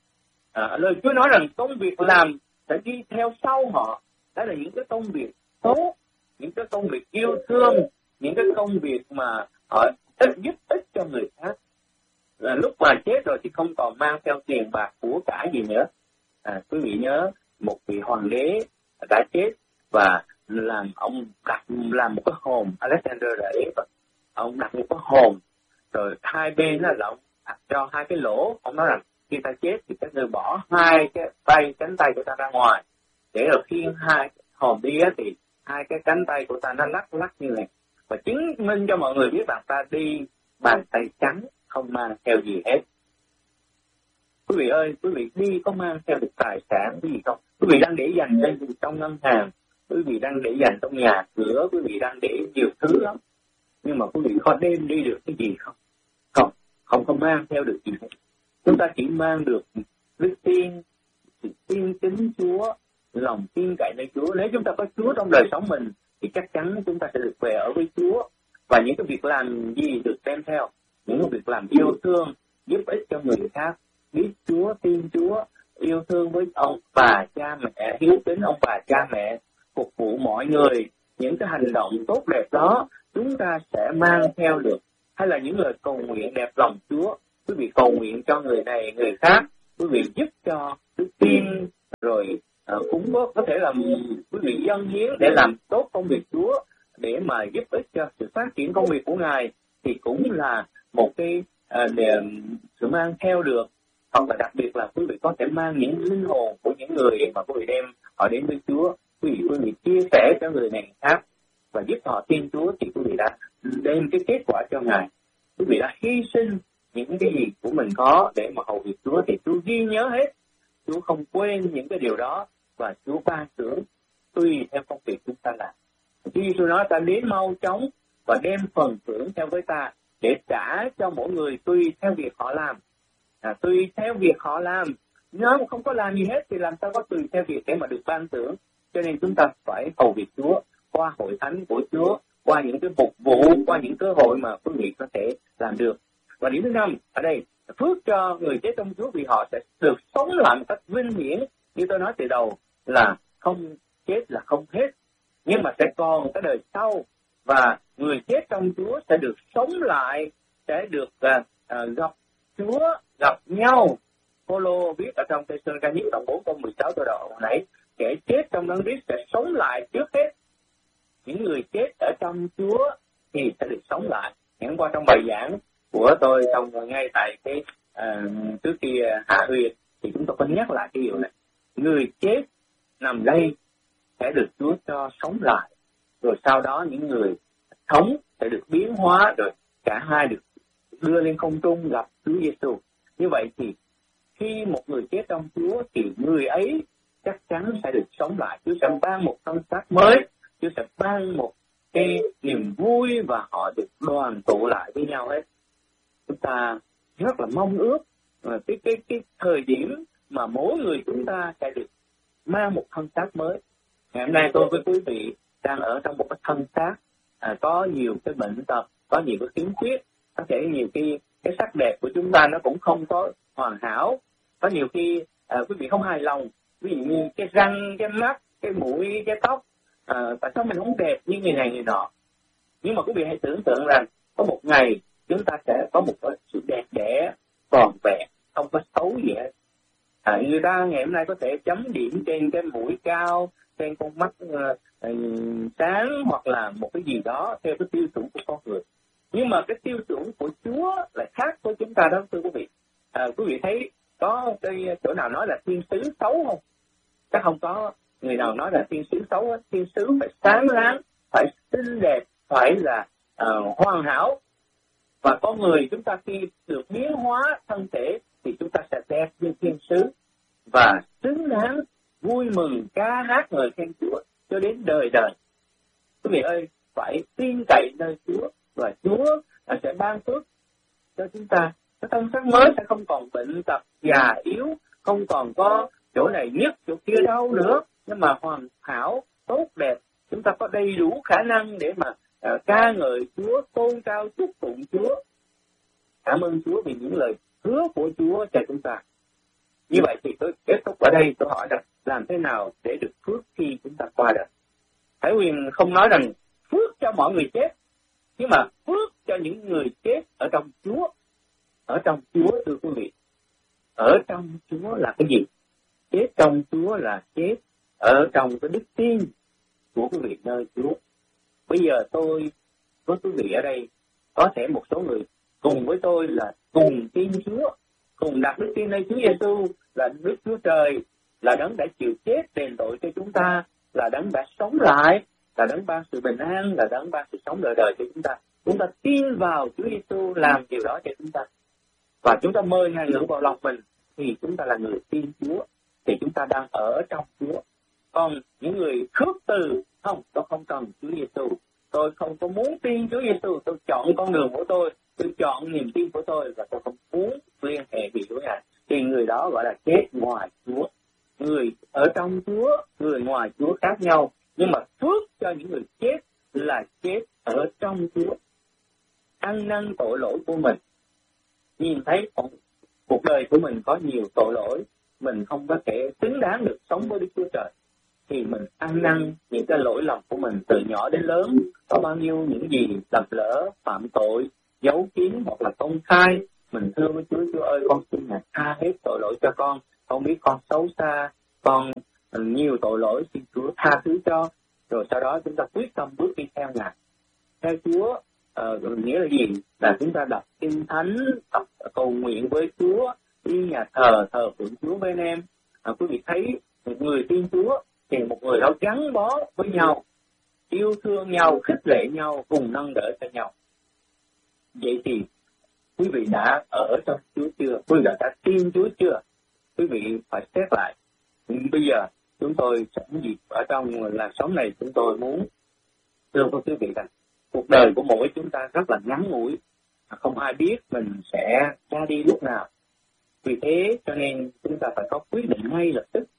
À, lời Chúa nói rằng công việc làm sẽ đi theo sau họ. Đó là những cái công việc tốt, những cái công việc yêu thương, những cái công việc mà họ ít giúp ích cho người khác. Là lúc mà chết rồi thì không còn mang theo tiền bạc của cải gì nữa. À, quý vị nhớ một vị hoàng đế đã chết và làm ông đặt làm một cái hòm, Alexander đã ấy, ông đặt một cái hòm, rồi hai bên là ông cho hai cái lỗ. Ông nói rằng khi ta chết thì các người bỏ hai cái tay, cánh tay của ta ra ngoài, để rồi khi hai hòm đi á thì hai cái cánh tay của ta nó lắc lắc như này, và chứng minh cho mọi người biết rằng ta đi bàn tay trắng, không mang theo gì hết. Quý vị ơi, quý vị đi có mang theo được tài sản cái gì không? Quý vị đang để dành trên trong ngân hàng, quý vị đang để dành trong nhà cửa, quý vị đang để nhiều thứ lắm, nhưng mà quý vị có đem đi được cái gì không? Không, không có mang theo được gì hết. Chúng ta chỉ mang được đức tin, sự tin kính Chúa, lòng tin cậy nơi Chúa. Nếu chúng ta có Chúa trong đời sống mình thì chắc chắn chúng ta sẽ được về ở với Chúa. Và những cái việc làm gì được đem theo? Những cái việc làm yêu thương, giúp ích cho người khác, biết Chúa, tin Chúa, yêu thương với ông bà cha mẹ, hiếu kính ông bà cha mẹ, phục vụ mọi người, những cái hành động tốt đẹp đó chúng ta sẽ mang theo được. Hay là những lời cầu nguyện đẹp lòng Chúa, quý vị cầu nguyện cho người này người khác, quý vị giúp cho đức tin, rồi uh, cũng có, có thể là quý vị dâng hiến để làm tốt công việc Chúa, để mà giúp ích cho sự phát triển công việc của Ngài, thì cũng là một cái uh, để, sự mang theo được. Hoặc là đặc biệt là quý vị có thể mang những linh hồn của những người mà quý vị đem họ đến với Chúa, quý vị quý vị chia sẻ cho người này khác và giúp họ tin Chúa, thì quý vị đã đem cái kết quả cho Ngài. Quý vị đã hy sinh những cái gì của mình có để mà hầu việc Chúa, thì Chúa ghi nhớ hết. Chúa không quên những cái điều đó và Chúa ban thưởng tùy theo công việc chúng ta làm. Khi tôi nói ta đến mau chóng và đem phần thưởng theo với ta để trả cho mỗi người tùy theo việc họ làm. À, tùy theo việc họ làm. Nếu mà không có làm gì hết thì làm sao có tùy theo việc để mà được ban thưởng. Cho nên chúng ta phải hầu việc Chúa qua hội thánh của Chúa, qua những cái phục vụ, qua những cơ hội mà quý vị có thể làm được. Và điểm thứ năm ở đây, phước cho người chết trong Chúa vì họ sẽ được sống lại một cách vinh hiển. Như tôi nói từ đầu là không chết là không hết, nhưng mà sẽ còn cái đời sau, và người chết trong Chúa sẽ được sống lại, sẽ được uh, uh, gặp Chúa, gặp nhau. Phaolô viết ở trong Thê-sơ-lô-ni-ca nhất đoạn bốn câu mười sáu tôi đọc hồi nãy, kẻ chết trong Đấng Christ sẽ sống lại trước hết. Những người chết ở trong Chúa thì sẽ được sống lại. Ngày hôm qua trong bài giảng của tôi, trong ngay tại cái uh, trước khi uh, hạ huyệt, thì chúng tôi có nhắc lại cái điều này. Người chết nằm đây sẽ được Chúa cho sống lại, rồi sau đó những người sống sẽ được biến hóa, rồi cả hai được đưa lên không trung gặp Chúa Giêsu. Như vậy thì khi một người chết trong Chúa thì người ấy chắc chắn sẽ được sống lại. Chúa sẽ ban một thân xác mới, Chúa sẽ ban một cái niềm vui và họ được đoàn tụ lại với nhau hết. Chúng ta rất là mong ước cái cái cái thời điểm mà mỗi người chúng ta sẽ được mang một thân xác mới. Ngày hôm nay tôi với quý vị đang ở trong một cái thân xác à, có nhiều cái bệnh tật, có nhiều cái khiếm khuyết, có thể nhiều cái cái sắc đẹp của chúng ta nó cũng không có hoàn hảo, có nhiều khi à, quý vị không hài lòng, ví dụ như cái răng, cái mắt, cái mũi, cái tóc, à, tại sao mình không đẹp như người này người nọ. Nhưng mà quý vị hãy tưởng tượng rằng có một ngày chúng ta sẽ có một cái sự đẹp đẽ tròn vẹn, không có xấu gì hết. À, người ta ngày hôm nay có thể chấm điểm trên cái mũi cao, trên con mắt uh, uh, sáng, hoặc là một cái gì đó theo cái tiêu chuẩn của con người. Nhưng mà cái tiêu chuẩn của Chúa lại khác với chúng ta đó, thưa quý vị. À, quý vị thấy có cái chỗ nào nói là thiên sứ xấu không? Chắc không có người nào nói là thiên sứ xấu. Thiên sứ phải sáng láng, phải xinh đẹp, phải là uh, hoàn hảo. Và con người chúng ta khi được biến hóa thân thể thì chúng ta sẽ đẹp như thiên sứ và xứng đáng vui mừng ca hát ngợi khen Chúa cho đến đời đời. Quý vị ơi, phải tin cậy nơi Chúa và Chúa sẽ ban phước cho chúng ta. Cái thân xác mới sẽ không còn bệnh tật, già yếu, không còn có chỗ này nhức, chỗ kia đau nữa, nhưng mà hoàn hảo, tốt đẹp. Chúng ta có đầy đủ khả năng để mà uh, ca ngợi Chúa, tôn cao chúc tụng Chúa. Cảm ơn Chúa vì những lời hứa của Chúa cho chúng ta. Như vậy thì tôi kết thúc ở đây, tôi hỏi rằng làm thế nào để được phước khi chúng ta qua đời. Hải Huyền không nói rằng phước cho mọi người chết, nhưng mà phước cho những người chết ở trong Chúa. Ở trong Chúa, thưa quý vị, ở trong Chúa là cái gì? Chết trong Chúa là chết ở trong cái đức tin của quý vị nơi Chúa. Bây giờ tôi với quý vị ở đây, có thể một số người cùng với tôi là cùng tin Chúa, cùng đặt đức tin nơi Chúa Giêsu là Đức Chúa Trời, là đấng đã chịu chết đền tội cho chúng ta, là đấng đã sống lại, là đấng ban sự bình an, là đấng ban sự sống đời đời cho chúng ta. Chúng ta tin vào Chúa Giêsu làm điều đó cho chúng ta, và chúng ta mời Ngài ngự vào lòng mình, thì chúng ta là người tin Chúa, thì chúng ta đang ở trong Chúa. Còn những người khước từ, không, tôi không cần Chúa Giêsu, tôi không có muốn tin Chúa Giêsu, tôi chọn con đường của tôi, tôi chọn niềm tin của tôi, và tôi không muốn liên hệ gì với Ngài, thì người đó gọi là chết ngoài Chúa. Người ở trong Chúa, người ngoài Chúa khác nhau, nhưng mà phước cho những người chết là chết ở trong Chúa. Ăn năn tội lỗi của mình, nhìn thấy cuộc đời của mình có nhiều tội lỗi, mình không có thể xứng đáng được sống với Đức Chúa Trời, thì mình ăn năn những cái lỗi lầm của mình từ nhỏ đến lớn, có bao nhiêu những gì lầm lỡ, phạm tội, giấu kín hoặc là công khai, mình thưa với Chúa, Chúa ơi, con xin Ngài tha hết tội lỗi cho con, con biết con xấu xa, con nhiều tội lỗi, xin Chúa tha thứ cho. Rồi sau đó chúng ta quyết tâm bước đi theo Ngài. Theo Chúa uh, nghĩa là gì? Là chúng ta đọc kinh thánh, đọc cầu nguyện với Chúa, đi nhà thờ, thờ phượng Chúa với anh em. À, quý vị thấy một người tin Chúa thì một người đó gắn bó với nhau, yêu thương nhau, khích lệ nhau, cùng nâng đỡ cho nhau. Vậy thì quý vị đã ở trong Chúa chưa? Quý vị đã tin Chúa chưa? Quý vị phải xét lại. Bây giờ chúng tôi sẵn dịp ở trong làn sóng này, chúng tôi muốn thưa với quý vị rằng cuộc đời của mỗi chúng ta rất là ngắn ngủi, không ai biết mình sẽ ra đi lúc nào. Vì thế cho nên chúng ta phải có quyết định ngay lập tức,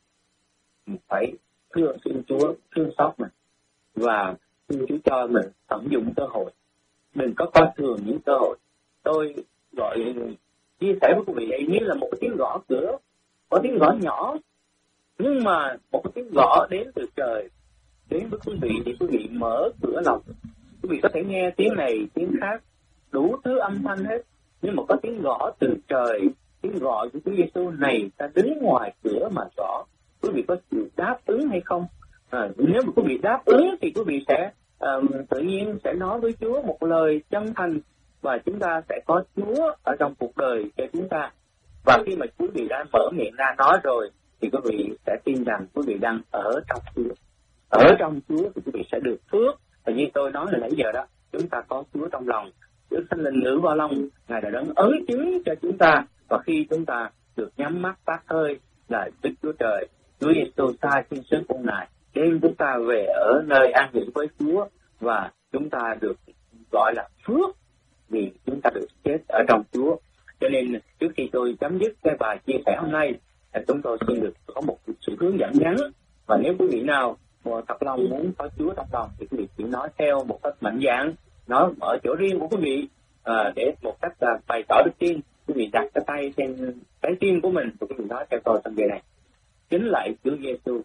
phải thương xin Chúa thương xót mình và xin Chúa cho mình tận dụng cơ hội, đừng có coi thường những cơ hội. Tôi gọi chia sẻ với quý vị đây như là một cái tiếng gõ cửa, có tiếng gõ nhỏ, nhưng mà một cái tiếng gõ đến từ trời đến với quý vị thì quý vị mở cửa lòng. Quý vị có thể nghe tiếng này, tiếng khác, đủ thứ âm thanh hết, nhưng mà có tiếng gõ từ trời, tiếng gọi của Chúa Giêsu này, ta đứng ngoài cửa mà gõ. Quý vị có chịu đáp ứng hay không? À, nếu mà quý vị đáp ứng thì quý vị sẽ um, tự nhiên sẽ nói với Chúa một lời chân thành, và chúng ta sẽ có Chúa ở trong cuộc đời cho chúng ta. Và khi mà quý vị đã mở miệng ra nói rồi thì quý vị sẽ tin rằng quý vị đang ở trong Chúa. Ở trong Chúa thì quý vị sẽ được phước. Và như tôi nói là nãy giờ đó, chúng ta có Chúa trong lòng, Đức Thánh Linh ngự vào lòng, Ngài đã đấng ấn chứng cho chúng ta. Và khi chúng ta được nhắm mắt phát hơi là Đức Chúa Trời, Chúa Giêsu sai thiên sứ của Ngài đem chúng ta về ở nơi an nghỉ với Chúa, và chúng ta được gọi là phước vì chúng ta được chết ở trong Chúa. Cho nên trước khi tôi chấm dứt cái bài chia sẻ hôm nay, chúng tôi xin được có một sự hướng dẫn ngắn. Và nếu quý vị nào thật lòng muốn có Chúa trong lòng thì quý vị chỉ nói theo một cách mạnh dạn, nói ở chỗ riêng của quý vị, à, để một cách là bày tỏ đức tin. Quý vị đặt cái tay trên trái tim của mình và quý vị nói theo tôi trong giờ này: kính lạy Chúa Giêsu,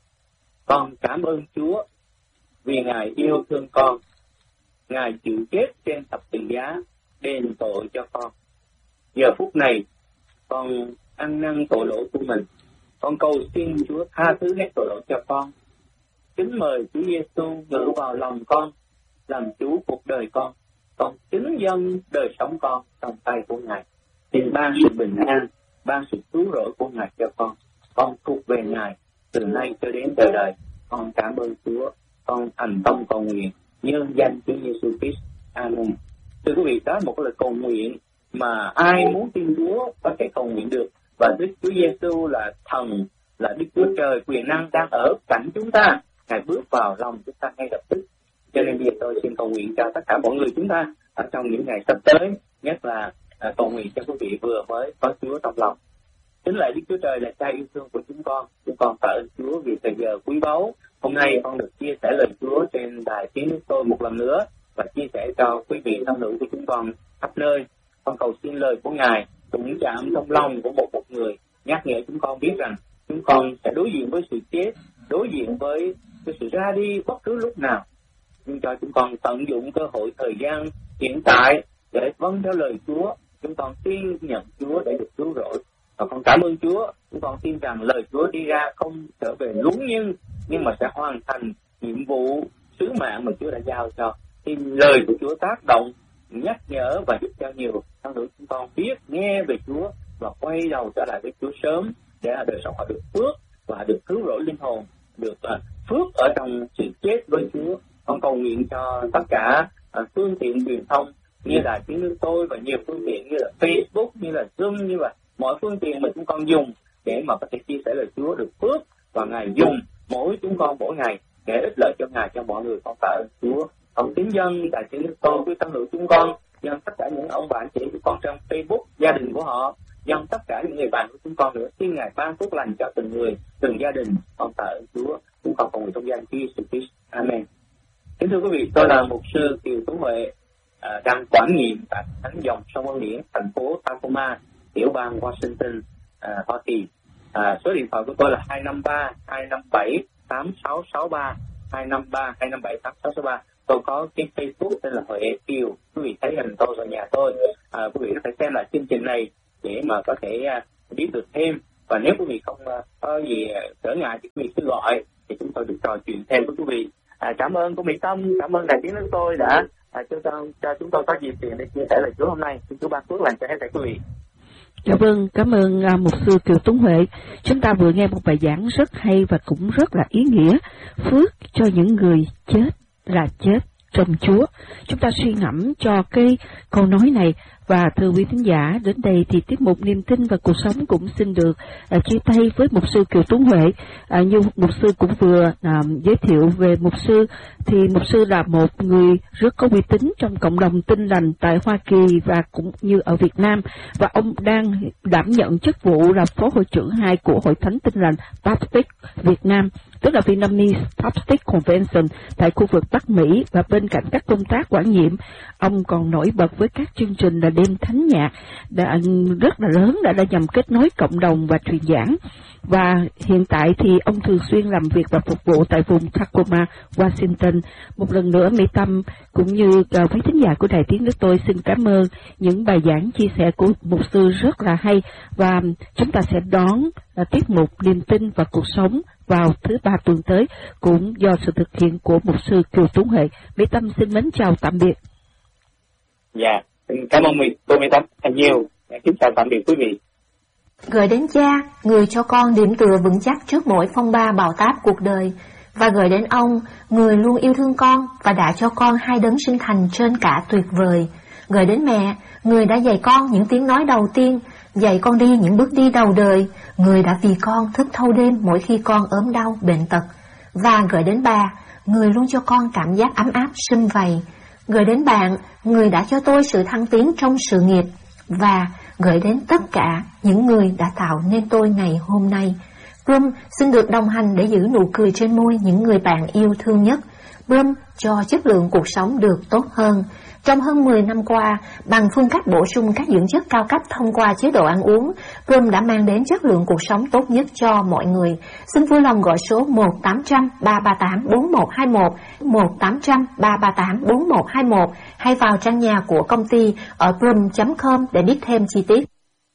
con cảm ơn Chúa vì Ngài yêu thương con, Ngài chịu chết trên thập tự giá đền tội cho con. Giờ phút này con ăn năn tội lỗi của mình, con cầu xin Chúa tha thứ hết tội lỗi cho con. Kính mời Chúa Giêsu ngự vào lòng con, làm chủ cuộc đời con. Con kính dâng đời sống con trong tay của Ngài. Xin ban sự bình an, ban sự cứu rỗi của Ngài cho con. Con thuộc về Ngài từ nay cho đến đời đời. Con cảm ơn Chúa. Con thành tâm cầu nguyện nhân danh Chúa Giêsu Christ. Amen. Thưa quý vị, đó là một lời cầu nguyện mà ai muốn tin Chúa có thể cầu nguyện được. Và Đức Chúa Giêsu là thần, là Đức Chúa Trời quyền năng đang ở cạnh chúng ta. Ngài bước vào lòng chúng ta ngay lập tức. Cho nên bây giờ tôi xin cầu nguyện cho tất cả mọi người chúng ta ở trong những ngày sắp tới, nhất là à, cầu nguyện cho quý vị vừa mới có Chúa trong lòng. Chính lại Đức Chúa Trời là Cha yêu thương của chúng con. Chúng con tạ ơn Chúa vì thời giờ quý báu. Hôm nay con được chia sẻ lời Chúa trên đài tiếng nước tôi một lần nữa và chia sẻ cho quý vị thân hữu của chúng con khắp nơi. Con cầu xin lời của Ngài cũng chạm trong lòng của một một người, nhắc nhở chúng con biết rằng chúng con sẽ đối diện với sự chết, đối diện với cái sự ra đi bất cứ lúc nào. Nhưng cho chúng con tận dụng cơ hội thời gian hiện tại để vâng theo lời Chúa. Chúng con tin nhận Chúa để được cứu rỗi. Và con cảm ơn Chúa. Chúng con tin rằng lời Chúa đi ra không trở về lúng nhưng nhưng mà sẽ hoàn thành nhiệm vụ sứ mạng mà Chúa đã giao cho. Thì lời của Chúa tác động, nhắc nhở và giúp cho nhiều thân hữu chúng con biết nghe về Chúa và quay đầu trở lại với Chúa sớm, để đời sống họ được phước và được cứu rỗi linh hồn, được uh, phước ở trong sự chết với Chúa. Con cầu nguyện cho tất cả uh, phương tiện truyền thông như là tiếng nước tôi và nhiều phương tiện như là Facebook, như là Zoom, như là mọi phương tiện mà chúng con dùng để mà có thể chia sẻ lời Chúa được phước, và Ngài dùng mỗi chúng con mỗi ngày để ích lợi cho Ngài, cho mọi người. Con tạ ơn Chúa. Con kính dân tại tiếng nước tôi với thân hữu chúng con, dân tất cả những ông bạn chị của con trong Facebook, gia đình của họ, dân tất cả những người bạn của chúng con nữa. Xin Ngài ban phước lành cho từng người, từng gia đình. Con tạ ơn Chúa. Chúng con cầu nguyện trong danh Chúa Jesus Christ. Amen. Kính thưa quý vị, tôi là mục sư Kiều Tú Huệ, à, đang quản nhiệm tại thánh dòng sông Ân Điển, thành phố Tacoma, tiểu bang Washington, à, Hoa Kỳ. À, số điện thoại của tôi là hai năm ba hai năm bảy tám sáu sáu ba, hai năm ba hai năm bảy tám sáu sáu ba. Tôi có cái Facebook tên là Huệ Kiều, quý vị thấy hình tôi và nhà tôi. À, quý vị có thể xem lại chương trình này để mà có thể uh, biết được thêm. Và nếu quý vị không uh, có gì trở ngại thì quý vị cứ gọi thì chúng tôi được trò chuyện thêm với quý vị. À, cảm ơn cô Mỹ Tâm, cảm ơn Đài Tiếng Nói Tôi đã à, cho, cho chúng tôi có dịp tiền để chia sẻ lời Chúa hôm nay. Xin Chúa ban phước lành cho hết thảy quý vị. Dạ vâng, cảm ơn uh, mục sư Kiều Tuấn Huệ. Chúng ta vừa nghe một bài giảng rất hay và cũng rất là ý nghĩa. Phước cho những người chết là chết trong Chúa. Chúng ta suy ngẫm cho cái câu nói này. Và thưa quý thính giả, đến đây thì tiết mục Niềm tin và cuộc sống cũng xin được uh, chia tay với mục sư Kiều Tuấn Huệ. Uh, như mục sư cũng vừa uh, giới thiệu về mục sư, thì mục sư là một người rất có uy tín trong cộng đồng Tin Lành tại Hoa Kỳ và cũng như ở Việt Nam. Và ông đang đảm nhận chức vụ là phó hội trưởng hai của Hội Thánh Tin Lành Baptist Việt Nam, tức là Vietnamese Baptist Convention tại khu vực Bắc Mỹ. Và bên cạnh các công tác quản nhiệm, ông còn nổi bật với các chương trình là đêm thánh nhạc đã rất là lớn, đã, đã nhằm kết nối cộng đồng và truyền giảng. Và hiện tại thì ông thường xuyên làm việc và phục vụ tại vùng Tacoma, Washington. Một lần nữa, Mỹ Tâm cũng như uh, quý thính giả của Đài Tiếng Nói Tôi xin cảm ơn những bài giảng chia sẻ của mục sư rất là hay. Và chúng ta sẽ đón uh, tiết mục Niềm tin và cuộc sống vào thứ ba tuần tới, cũng do sự thực hiện của mục sư Kiều Tuấn Huệ. Mỹ Tâm xin mến chào tạm biệt. Dạ, cảm ơn cô Mỹ Tâm thật nhiều. Kính chào tạm biệt quý vị. Gửi đến Cha, người cho con điểm tựa vững chắc trước mỗi phong ba bão táp cuộc đời, và gửi đến ông, người luôn yêu thương con và đã cho con hai đấng sinh thành trên cả tuyệt vời. Gửi đến mẹ, người đã dạy con những tiếng nói đầu tiên, dạy con đi những bước đi đầu đời, người đã vì con thức thâu đêm mỗi khi con ốm đau bệnh tật. Và gửi đến bà, người luôn cho con cảm giác ấm áp sum vầy. Gửi đến bạn, người đã cho tôi sự thăng tiến trong sự nghiệp. Và gửi đến tất cả những người đã tạo nên tôi ngày hôm nay. Brum xin được đồng hành để giữ nụ cười trên môi những người bạn yêu thương nhất. Brum cho chất lượng cuộc sống được tốt hơn. Trong hơn mười năm qua, bằng phương cách bổ sung các dưỡng chất cao cấp thông qua chế độ ăn uống, Brum đã mang đến chất lượng cuộc sống tốt nhất cho mọi người. Xin vui lòng gọi số một tám trăm ba ba tám bốn một hai một, một tám trăm ba ba tám bốn một hai một hay vào trang nhà của công ty ở brum chấm com để biết thêm chi tiết.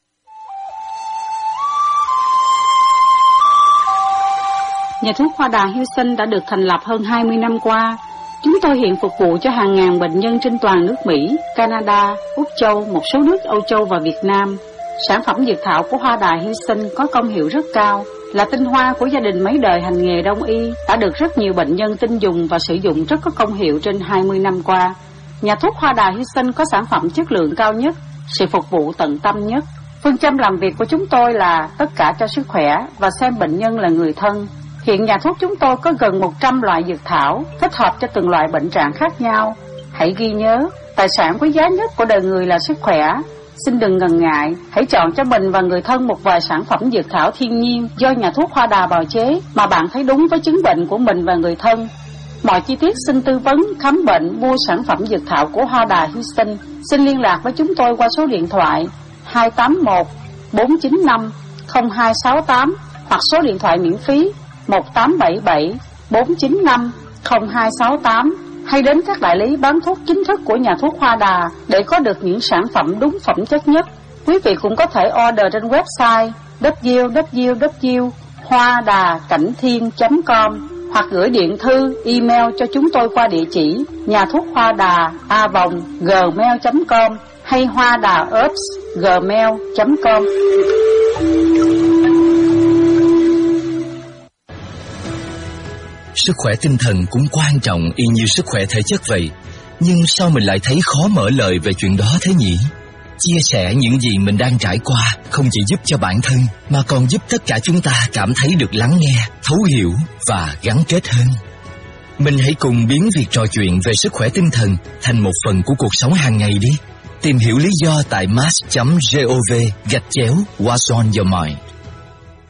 Nhà thuốc Hoa Đà Houston đã được thành lập hơn hai mươi năm qua. Chúng tôi hiện phục vụ cho hàng ngàn bệnh nhân trên toàn nước Mỹ, Canada, Úc Châu, một số nước Âu Châu và Việt Nam. Sản phẩm dược thảo của Hoa Đà Houston có công hiệu rất cao, là tinh hoa của gia đình mấy đời hành nghề đông y, đã được rất nhiều bệnh nhân tin dùng và sử dụng rất có công hiệu trên hai mươi năm qua. Nhà thuốc Hoa Đà Houston có sản phẩm chất lượng cao nhất, sự phục vụ tận tâm nhất. Phương châm làm việc của chúng tôi là tất cả cho sức khỏe và xem bệnh nhân là người thân. Hiện nhà thuốc chúng tôi có gần một trăm loại dược thảo, thích hợp cho từng loại bệnh trạng khác nhau. Hãy ghi nhớ, tài sản quý giá nhất của đời người là sức khỏe. Xin đừng ngần ngại, hãy chọn cho mình và người thân một vài sản phẩm dược thảo thiên nhiên do nhà thuốc Hoa Đà bào chế mà bạn thấy đúng với chứng bệnh của mình và người thân. Mọi chi tiết xin tư vấn, khám bệnh, mua sản phẩm dược thảo của Hoa Đà Houston. Xin liên lạc với chúng tôi qua số điện thoại hai tám một bốn chín năm không hai sáu tám hoặc số điện thoại miễn phí một tám bảy bảy bốn chín năm không hai sáu tám, hay đến các đại lý bán thuốc chính thức của nhà thuốc Hoa Đà để có được những sản phẩm đúng phẩm chất nhất. Quý vị cũng có thể order trên website w w w chấm hoa đà cảnh thiên chấm com hoặc gửi điện thư, email cho chúng tôi qua địa chỉ nhà thuốc Hoa Đà a vòng gmail chấm com hay hoa đà herbs gmail chấm com. Sức khỏe tinh thần cũng quan trọng y như sức khỏe thể chất vậy. Nhưng sao mình lại thấy khó mở lời về chuyện đó thế nhỉ? Chia sẻ những gì mình đang trải qua không chỉ giúp cho bản thân mà còn giúp tất cả chúng ta cảm thấy được lắng nghe, thấu hiểu và gắn kết hơn. Mình hãy cùng biến việc trò chuyện về sức khỏe tinh thần thành một phần của cuộc sống hàng ngày đi. Tìm hiểu lý do tại mass chấm gov gạch chéo What's on your mind.